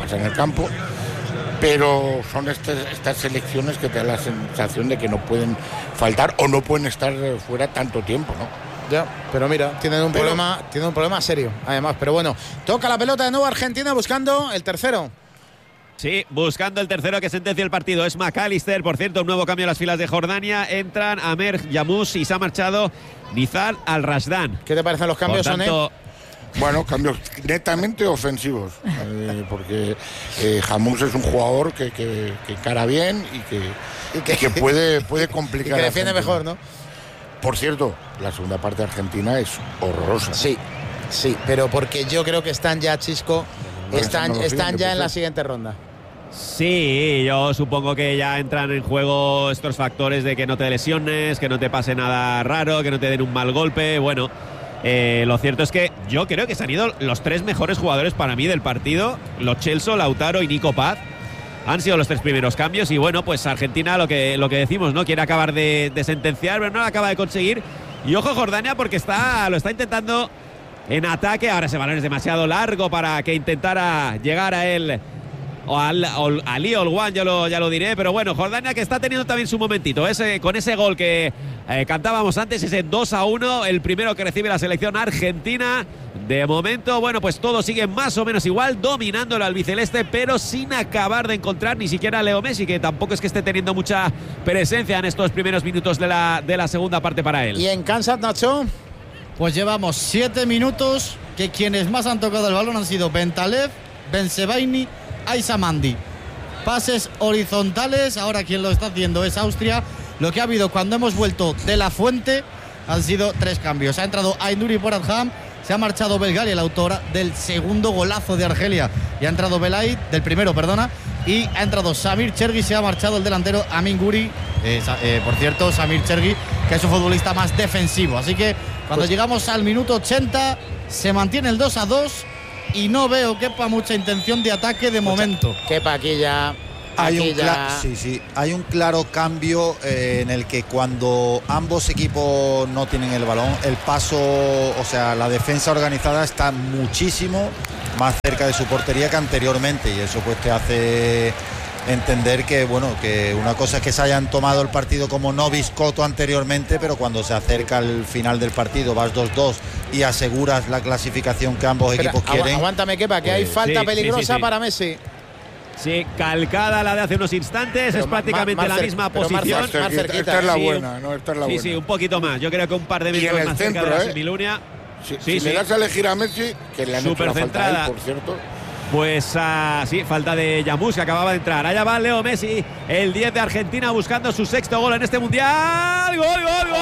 pero son estas selecciones que te dan la sensación de que no pueden faltar o no pueden estar fuera tanto tiempo, ¿no? Ya, pero mira, tienen un problema serio, además. Pero bueno, toca la pelota de nuevo Argentina buscando el tercero. Sí, buscando el tercero que sentencia el partido. Es McAllister, por cierto, un nuevo cambio en las filas de Jordania. Entran Amer Yamous y se ha marchado Nizar Al-Rashdan. ¿Qué te parecen los cambios, Soné? Bueno, cambios netamente ofensivos, porque Yamous es un jugador que encara bien y que puede complicar. Y que defiende mejor, ¿no? Por cierto, la segunda parte de Argentina es horrorosa. Sí, pero porque yo creo que están ya, Chisco, están ya en la siguiente ronda. Sí, yo supongo que ya entran en juego estos factores de que no te lesiones, que no te pase nada raro, que no te den un mal golpe. Bueno, lo cierto es que yo creo que se han ido los 3 mejores jugadores para mí del partido. Lo Celso, Lautaro y Nico Paz. Han sido los 3 primeros cambios y bueno, pues Argentina lo que decimos, ¿no? Quiere acabar de sentenciar, pero no lo acaba de conseguir. Y ojo Jordania porque lo está intentando en ataque. Ahora ese balón es demasiado largo para que intentara llegar a él o Ali Olwan, ya lo diré, pero bueno, Jordania que está teniendo también su momentito, con ese gol que cantábamos antes, ese 2-1, el primero que recibe la selección argentina. De momento, bueno, pues todo sigue más o menos igual, dominando el albiceleste, pero sin acabar de encontrar ni siquiera a Leo Messi, que tampoco es que esté teniendo mucha presencia en estos primeros minutos de la segunda parte para él. ¿Y en Kansas, Nacho? Pues llevamos 7 minutos que quienes más han tocado el balón han sido Bentalev, Bensebaini, Aisamandi. Pases horizontales, ahora quien lo está haciendo es Austria. Lo que ha habido cuando hemos vuelto de la fuente han sido 3 cambios. Ha entrado Aynuri por Adham, se ha marchado Belgali, el autor del segundo golazo de Argelia, y ha entrado Belay, del primero, perdona, y ha entrado Samir Chergi, se ha marchado el delantero Amin Guri. Por cierto, Samir Chergi, que es un futbolista más defensivo. Así que cuando llegamos al minuto 80 se mantiene el 2-2 y no veo quepa mucha intención de ataque de momento. Quepa aquí ya. Hay un claro cambio en el que cuando ambos equipos no tienen el balón, el paso, o sea, la defensa organizada está muchísimo más cerca de su portería que anteriormente, y eso pues te hace entender que, bueno, que una cosa es que se hayan tomado el partido como no biscotto anteriormente, pero cuando se acerca el final del partido, vas 2-2 y aseguras la clasificación que ambos equipos quieren. Aguántame, Kepa, que hay falta peligrosa para Messi. Sí, calcada la de hace unos instantes, es prácticamente la misma posición. Más cerquita. Esta es la buena, ¿no? Esta es la buena. Sí, un poquito más. Yo creo que un par de metros más cerca de la Semilunia. Si le das a elegir a Messi, que le han hecho la falta a él, por cierto. Pues sí, falta de Yamus, que acababa de entrar. Allá va Leo Messi, el 10 de Argentina, buscando su 6º gol en este Mundial. ¡Gol!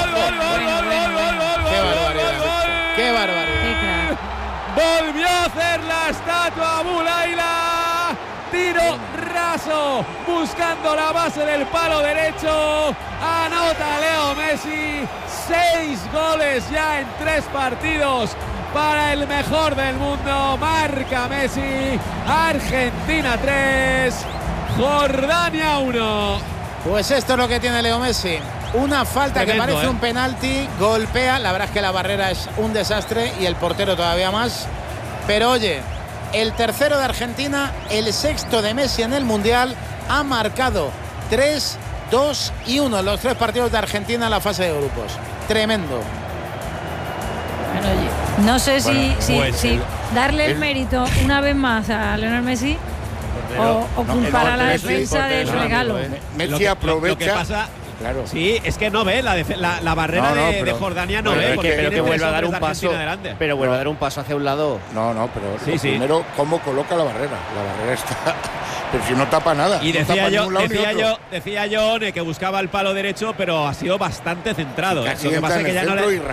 ¡Qué barbaridad! Volvió a hacer la estatua Bulaila. Tiro raso, buscando la base del palo derecho. Anota Leo Messi. 6 goles ya en 3 partidos para el mejor del mundo. Marca Messi. Argentina 3, Jordania 1. Pues esto es lo que tiene Leo Messi. Una falta tremendo, que parece un penalti. Golpea. La verdad es que la barrera es un desastre y el portero todavía más. Pero oye, el tercero de Argentina, el 6º de Messi en el Mundial, ha marcado 3, 2 y 1 en los 3 partidos de Argentina en la fase de grupos. Tremendo. Bueno, oye, no sé si darle el mérito una vez más a Lionel Messi o culpar a la defensa del regalo. Messi aprovecha. Lo que pasa, claro. Sí, es que no ve la barrera de Jordania, no ve. Pero que vuelva a dar un paso. Pero vuelve a dar un paso hacia un lado. No, pero primero, ¿cómo coloca la barrera? La barrera está. Pero si no tapa nada. Y decía yo, One, que buscaba el palo derecho, pero ha sido bastante centrado. Lo que pasa es que ya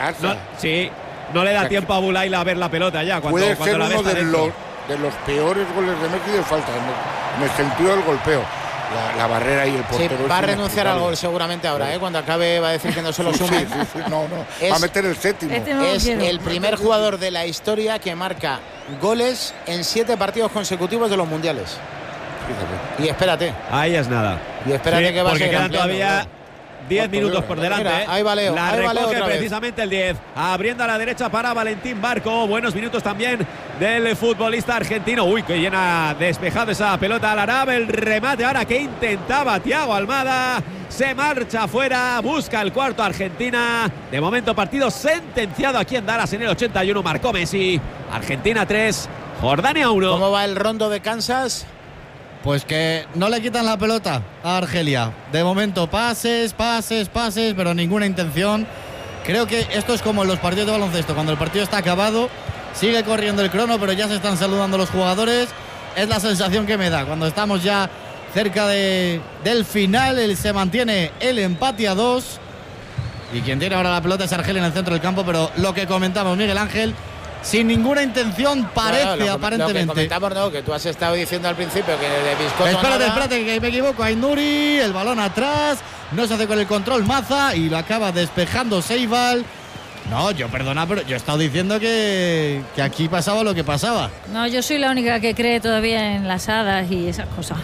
no le da tiempo a Bulaila a ver la pelota ya. Puede ser uno de los peores goles de Messi de falta, en el sentido del golpeo. La barrera y el portero. Sí, va a renunciar al gol seguramente ahora, cuando acabe va a decir que no se lo sume. Va a meter el 7º. Es el primer jugador de la historia que marca goles en 7 partidos consecutivos de los mundiales. Fíjate. Y espérate. Ahí es nada. Y espérate que va a ser. Porque quedan todavía 10 minutos por delante. Mira, ahí va Leo. La recoge precisamente el 10. Abriendo a la derecha para Valentín Barco. Buenos minutos también del futbolista argentino. Uy, que llena despejado esa pelota al Arab. El remate ahora que intentaba Thiago Almada. Se marcha afuera. Busca el cuarto Argentina. De momento partido sentenciado aquí en Dallas en el 81. Marcó Messi. Argentina 3, Jordania 1. ¿Cómo va el rondo de Kansas? Pues que no le quitan la pelota a Argelia. De momento pases, pero ninguna intención. Creo que esto es como en los partidos de baloncesto. Cuando el partido está acabado, sigue corriendo el crono, pero ya se están saludando los jugadores. Es la sensación que me da. Cuando estamos ya cerca del final, se mantiene el empate a 2. Y quien tiene ahora la pelota es Argelia en el centro del campo, pero lo que comentamos, Miguel Ángel, sin ninguna intención parece, aparentemente. Lo que comentamos, que tú has estado diciendo al principio que de biscoto Espérate, que me equivoco. Aynuri, el balón atrás, no se hace con el control Maza y lo acaba despejando Seibal. No, perdona, pero yo he estado diciendo que aquí pasaba lo que pasaba. No, yo soy la única que cree todavía en las hadas y esas cosas.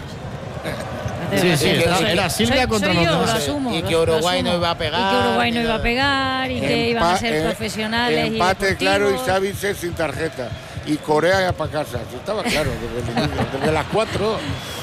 Era Silvia contra nosotros. Y que Uruguay no iba a pegar. Y que iban a ser profesionales. Empate claro y Xavi sin tarjeta. Y Corea ya para casa. Estaba claro desde las 4.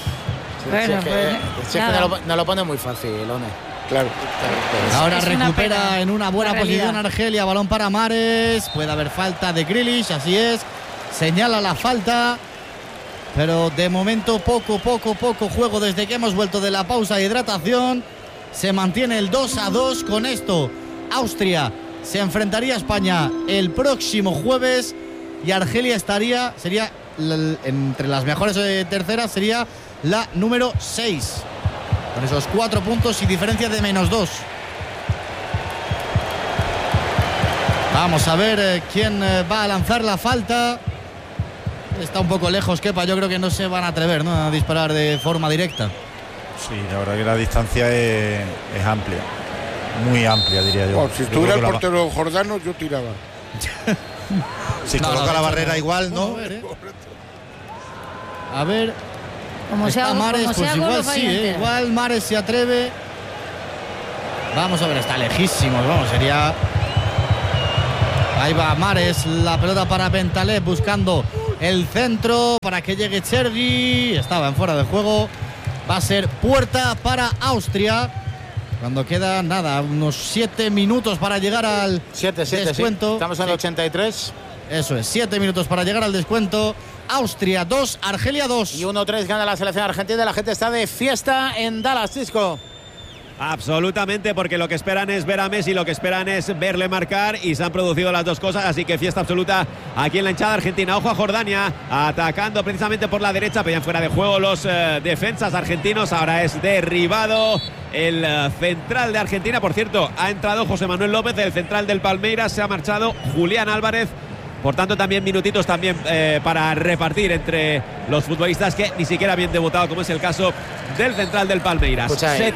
No lo pone muy fácil, One. Claro. Ahora recupera en una buena posición Argelia. Balón para Mares. Puede haber falta de Grealish, así es. Señala la falta. Pero de momento poco juego desde que hemos vuelto de la pausa de hidratación. Se mantiene el 2-2. Con esto Austria se enfrentaría a España el próximo jueves y Argelia sería entre las mejores terceras, sería la número 6. Con esos 4 puntos y diferencia de -2. Vamos a ver quién va a lanzar la falta. Está un poco lejos Kepa, yo creo que no se van a atrever, ¿no?, a disparar de forma directa. Sí, la verdad que la distancia es amplia. Muy amplia, diría yo. Si estuviera el portero jordano, yo tiraba. Si coloca la barrera igual, ¿no? A ver. Como sea Mahrez, como pues sea igual gol, sí, igual Mahrez se atreve. Vamos a ver, está lejísimos, vamos, sería... Ahí va Mahrez, la pelota para Bentaleb buscando el centro para que llegue Chergi. Estaba en fuera de juego. Va a ser puerta para Austria. Cuando queda nada, unos 7 minutos para llegar al descuento. Sí. Estamos en el 83. Eso es, 7 minutos para llegar al descuento. Austria 2, Argelia 2. Y 1-3 gana la selección argentina. La gente está de fiesta en Dallas, Cisco. Absolutamente, porque lo que esperan es ver a Messi, lo que esperan es verle marcar, y se han producido las dos cosas, así que fiesta absoluta aquí en la hinchada argentina. Ojo a Jordania, atacando precisamente por la derecha, pedían fuera de juego los defensas argentinos. Ahora es derribado el central de Argentina. Por cierto, ha entrado José Manuel López, el central del Palmeiras, se ha marchado Julián Álvarez. Por tanto, también minutitos también para repartir entre los futbolistas que ni siquiera habían debutado, como es el caso del central del Palmeiras.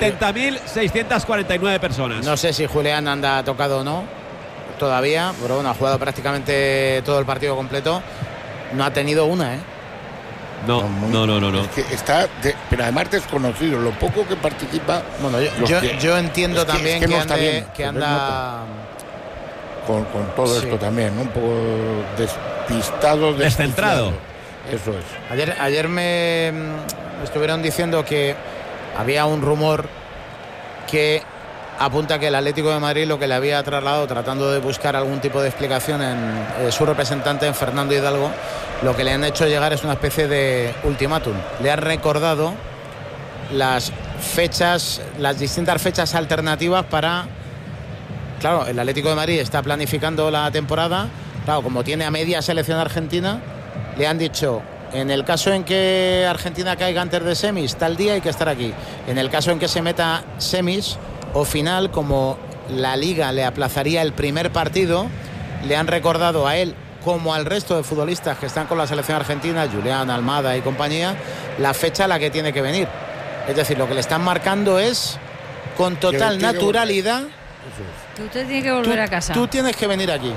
70.649 personas. No sé si Julián anda tocado o no todavía, pero bueno, ha jugado prácticamente todo el partido completo. No ha tenido una, ¿eh? No. Es que está, pero además desconocido, lo poco que participa. Bueno, yo entiendo también que anda... Con todo esto también, ¿no? Un poco despistado, descentrado. Eso es. Ayer me estuvieron diciendo que había un rumor que apunta que el Atlético de Madrid lo que le había trasladado, tratando de buscar algún tipo de explicación en su representante, en Fernando Hidalgo, lo que le han hecho llegar es una especie de ultimátum. Le han recordado las distintas fechas alternativas para... Claro, el Atlético de Madrid está planificando la temporada. Claro, como tiene a media selección argentina, le han dicho, en el caso en que Argentina caiga antes de semis, tal día hay que estar aquí. En el caso en que se meta semis o final, como la Liga le aplazaría el primer partido, le han recordado a él, como al resto de futbolistas que están con la selección argentina, Julián, Almada y compañía, la fecha a la que tiene que venir. Es decir, lo que le están marcando es, con total naturalidad... Usted tiene que volver a casa. Tú tienes que venir aquí.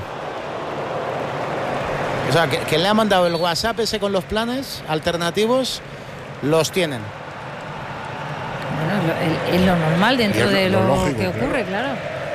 O sea, que le ha mandado el WhatsApp ese con los planes alternativos, los tienen. Bueno, es lo normal dentro de lo lógico, que ocurre, claro.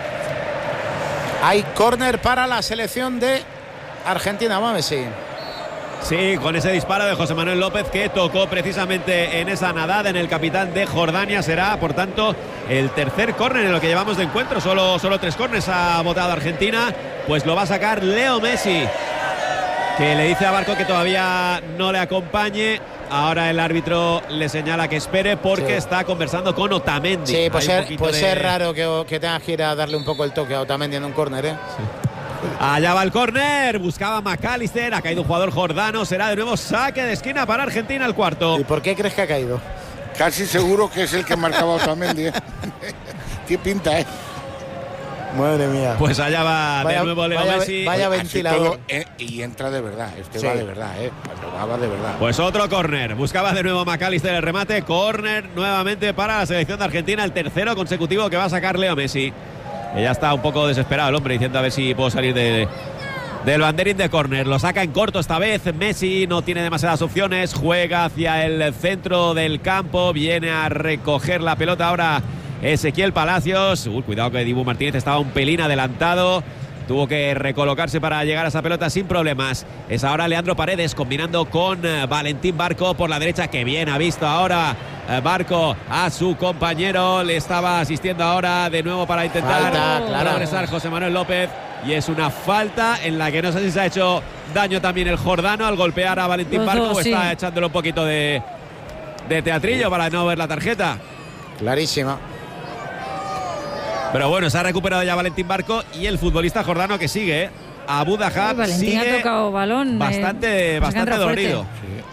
Hay córner para la selección de Argentina, Messi. Sí, con ese disparo de José Manuel López, que tocó precisamente en esa nadada en el capitán de Jordania. Será, por tanto, el tercer córner en lo que llevamos de encuentro. Solo 3 córneres ha votado Argentina. Pues lo va a sacar Leo Messi, que le dice a Barco que todavía no le acompañe. Ahora el árbitro le señala que espere porque está conversando con Otamendi. Sí, puede ser raro que tengas que ir a darle un poco el toque a Otamendi en un córner, ¿eh? Sí. Allá va el córner, buscaba McAllister, ha caído un jugador jordano, será de nuevo saque de esquina para Argentina, el cuarto. ¿Y por qué crees que ha caído? Casi seguro que es el que marcaba Otamendi, ¿eh? Qué pinta, ¿eh? Madre mía. Pues allá va de nuevo Leo Messi. Vaya ventilador. Y entra de verdad, va de verdad, va de verdad. Pues otro córner, buscaba de nuevo McAllister el remate, córner nuevamente para la selección de Argentina, el tercero consecutivo que va a sacar Leo Messi. Ya está un poco desesperado el hombre, diciendo a ver si puedo salir del banderín de córner. Lo saca en corto esta vez. Messi no tiene demasiadas opciones. Juega hacia el centro del campo. Viene a recoger la pelota ahora Ezequiel Palacios. Cuidado que Dibu Martínez estaba un pelín adelantado. Tuvo que recolocarse para llegar a esa pelota sin problemas. Es ahora Leandro Paredes combinando con Valentín Barco por la derecha. Que bien ha visto ahora Barco a su compañero. Le estaba asistiendo ahora de nuevo para intentar progresar José Manuel López. Y es una falta en la que no sé si se ha hecho daño también el jordano al golpear a Valentín Barco. O está echándole un poquito de teatrillo para no ver la tarjeta. Clarísima. Pero bueno, se ha recuperado ya Valentín Barco y el futbolista jordano que sigue Abu Dhahab Valentín sigue ha tocado balón. bastante dolido.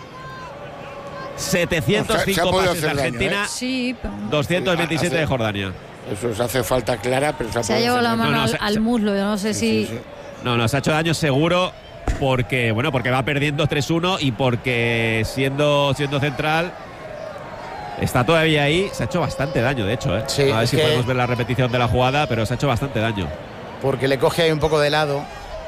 705 pases de Argentina, sí, 227 de Jordania. Eso se hace falta clara, pero se ha llevado la mano al muslo. Yo no sé si. No, se ha hecho daño seguro porque va perdiendo 3-1 y porque siendo central está todavía ahí. Se ha hecho bastante daño, de hecho. Sí, a ver si podemos ver la repetición de la jugada, pero se ha hecho bastante daño. Porque le coge ahí un poco de lado.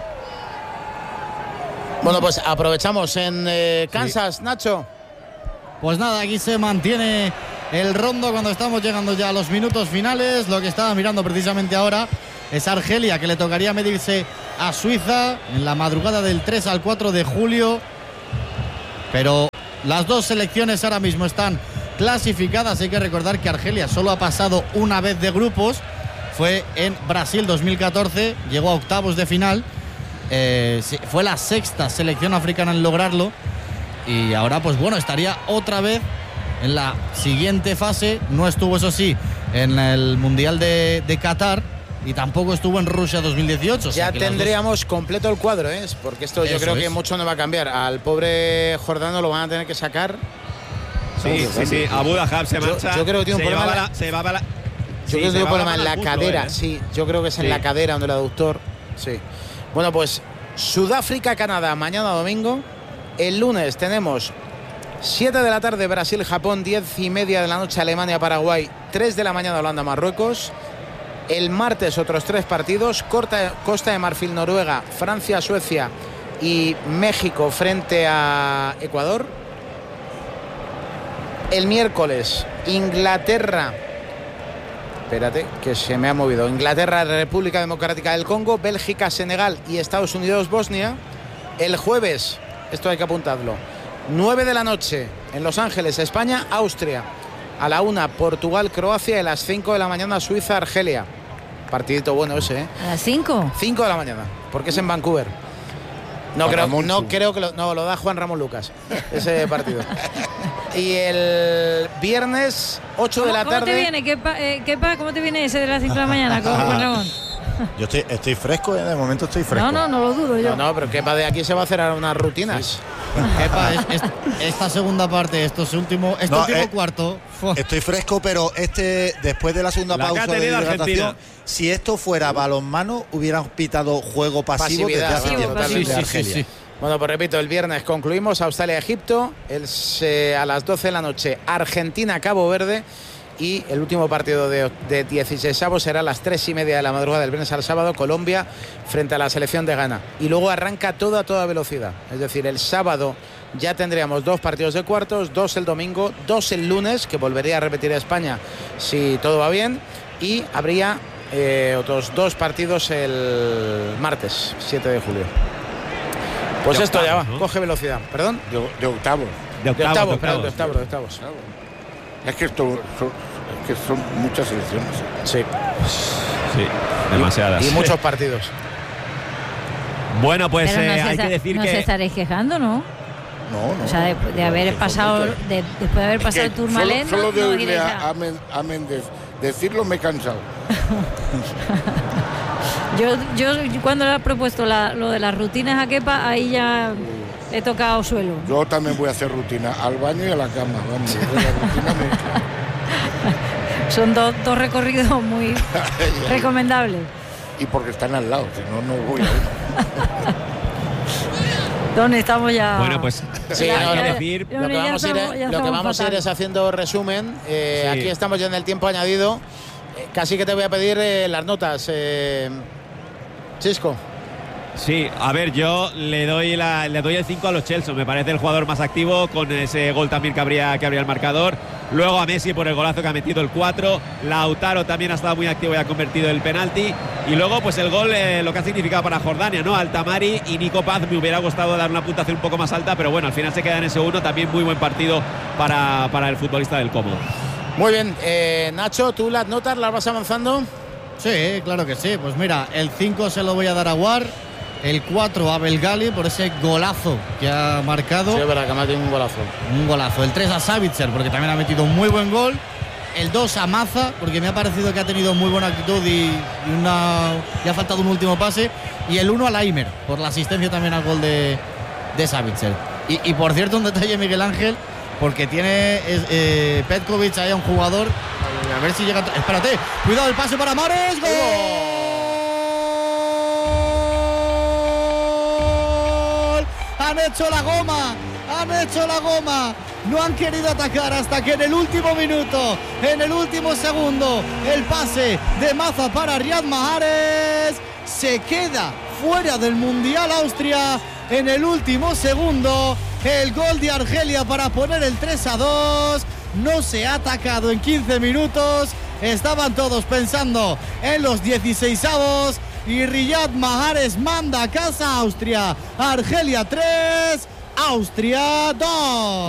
Bueno, pues aprovechamos en Kansas, sí. Nacho. Pues nada, aquí se mantiene el rondo cuando estamos llegando ya a los minutos finales. Lo que estaba mirando precisamente ahora es Argelia, que le tocaría medirse a Suiza en la madrugada del 3 al 4 de julio. Pero las dos selecciones ahora mismo están clasificadas. Hay que recordar que Argelia solo ha pasado una vez de grupos. Fue en Brasil 2014, llegó a octavos de final. Fue la sexta selección africana en lograrlo. Y ahora, pues bueno, estaría otra vez en la siguiente fase. No estuvo, eso sí, en el Mundial de Qatar y tampoco estuvo en Rusia 2018. Ya tendríamos completo el cuadro, porque esto yo creo que mucho no va a cambiar. Al pobre Jordano lo van a tener que sacar. Sí. Abu Dhahab se marcha. Yo creo que tiene un problema. Yo creo que tiene un problema en la cadera. Sí, yo creo que es en la cadera donde el aductor. Sí. Bueno, pues Sudáfrica, Canadá, mañana domingo. El lunes tenemos 7 de la tarde Brasil-Japón, 10:30 de la noche Alemania-Paraguay, 3 de la mañana Holanda-Marruecos. El martes otros 3 partidos, Costa de Marfil, Noruega, Francia, Suecia y México frente a Ecuador. El miércoles Inglaterra, espérate que se me ha movido, Inglaterra, República Democrática del Congo, Bélgica, Senegal y Estados Unidos, Bosnia. El jueves, esto hay que apuntarlo, 9 de la noche en Los Ángeles, España, Austria. A la 1 Portugal, Croacia y a las 5 de la mañana Suiza, Argelia. Partidito bueno ese, ¿A las 5? 5 de la mañana, porque es en Vancouver. No creo que lo da Juan Ramón Lucas, ese partido. Y el viernes, 8 de la tarde. ¿Cómo te viene? ¿Cómo te viene ese de las 5 de la mañana con Juan Ramón? Yo estoy fresco, de momento estoy fresco. No lo dudo yo. No, pero Kepa de aquí se va a hacer unas rutinas. Sí. Kepa, esta segunda parte, último cuarto. Estoy fresco, pero después de la segunda pausa de hidratación, si esto fuera balonmano, hubieran pitado juego pasivo desde hace tiempo. Sí. Bueno, pues repito, el viernes concluimos Australia-Egipto, a las 12 de la noche Argentina-Cabo Verde. Y el último partido de 16avos será a las 3:30 de la madrugada del viernes al sábado, Colombia frente a la selección de Ghana. Y luego arranca a toda velocidad. Es decir, el sábado ya tendríamos 2 partidos de cuartos, 2 el domingo, 2 el lunes, que volvería a repetir España si todo va bien. Y habría otros 2 partidos el martes, 7 de julio. Pues de esto octavos, ya va, ¿no? Coge velocidad. ¿Perdón? De octavos. De octavos. Es que son muchas selecciones. Sí, demasiadas. Y muchos partidos. Bueno, pues hay que decir no que... se estaréis quejando, ¿no? No. O sea, después de haber pasado el Tourmalet... Solo de oírle a Méndez decirlo me he cansado. yo cuando le he propuesto lo de las rutinas a Kepa, ahí ya... He tocado suelo. Yo también voy a hacer rutina, al baño y a la cama. Vamos, la rutina Son dos recorridos muy recomendables. Y porque están al lado, si no voy a ir. ¿Dónde estamos ya? Bueno, pues sí, lo que vamos a ir es haciendo resumen. Aquí estamos ya en el tiempo añadido. Casi que te voy a pedir las notas, Chisco. Sí, a ver, yo le doy el 5 a los Chelsea. Me parece el jugador más activo con ese gol también que abría el marcador. Luego a Messi por el golazo que ha metido el 4. Lautaro también ha estado muy activo y ha convertido el penalti. Y luego pues el gol, lo que ha significado para Jordania, ¿no? Altamari y Nico Paz. Me hubiera gustado dar una puntuación un poco más alta, pero bueno, al final se queda en ese 1. También muy buen partido para el futbolista del Como. Muy bien, Nacho, ¿tú las notas las vas avanzando? Sí, claro que sí. Pues mira, el 5 se lo voy a dar a War. El 4 a Belgali por ese golazo que ha marcado. Sí, es verdad que ha metido un golazo. Un golazo. El 3 a Savitzer porque también ha metido un muy buen gol. el 2 a Maza, porque me ha parecido que ha tenido muy buena actitud y ha faltado un último pase. Y el 1 a Laimer, por la asistencia también al gol de Savitzer. Y por cierto, un detalle, Miguel Ángel, porque tiene Petkovic ahí a un jugador. A ver si llega. Espérate, cuidado el pase para Mares. ¡Gol! Han hecho la goma. No han querido atacar hasta que en el último minuto, en el último segundo, el pase de Maza para Riyad Mahrez. Se queda fuera del Mundial Austria en el último segundo. El gol de Argelia para poner el 3-2. No se ha atacado en 15 minutos. Estaban todos pensando en los 16avos. Y Riyad Mahrez manda a casa a Austria. Argelia 3, Austria 2.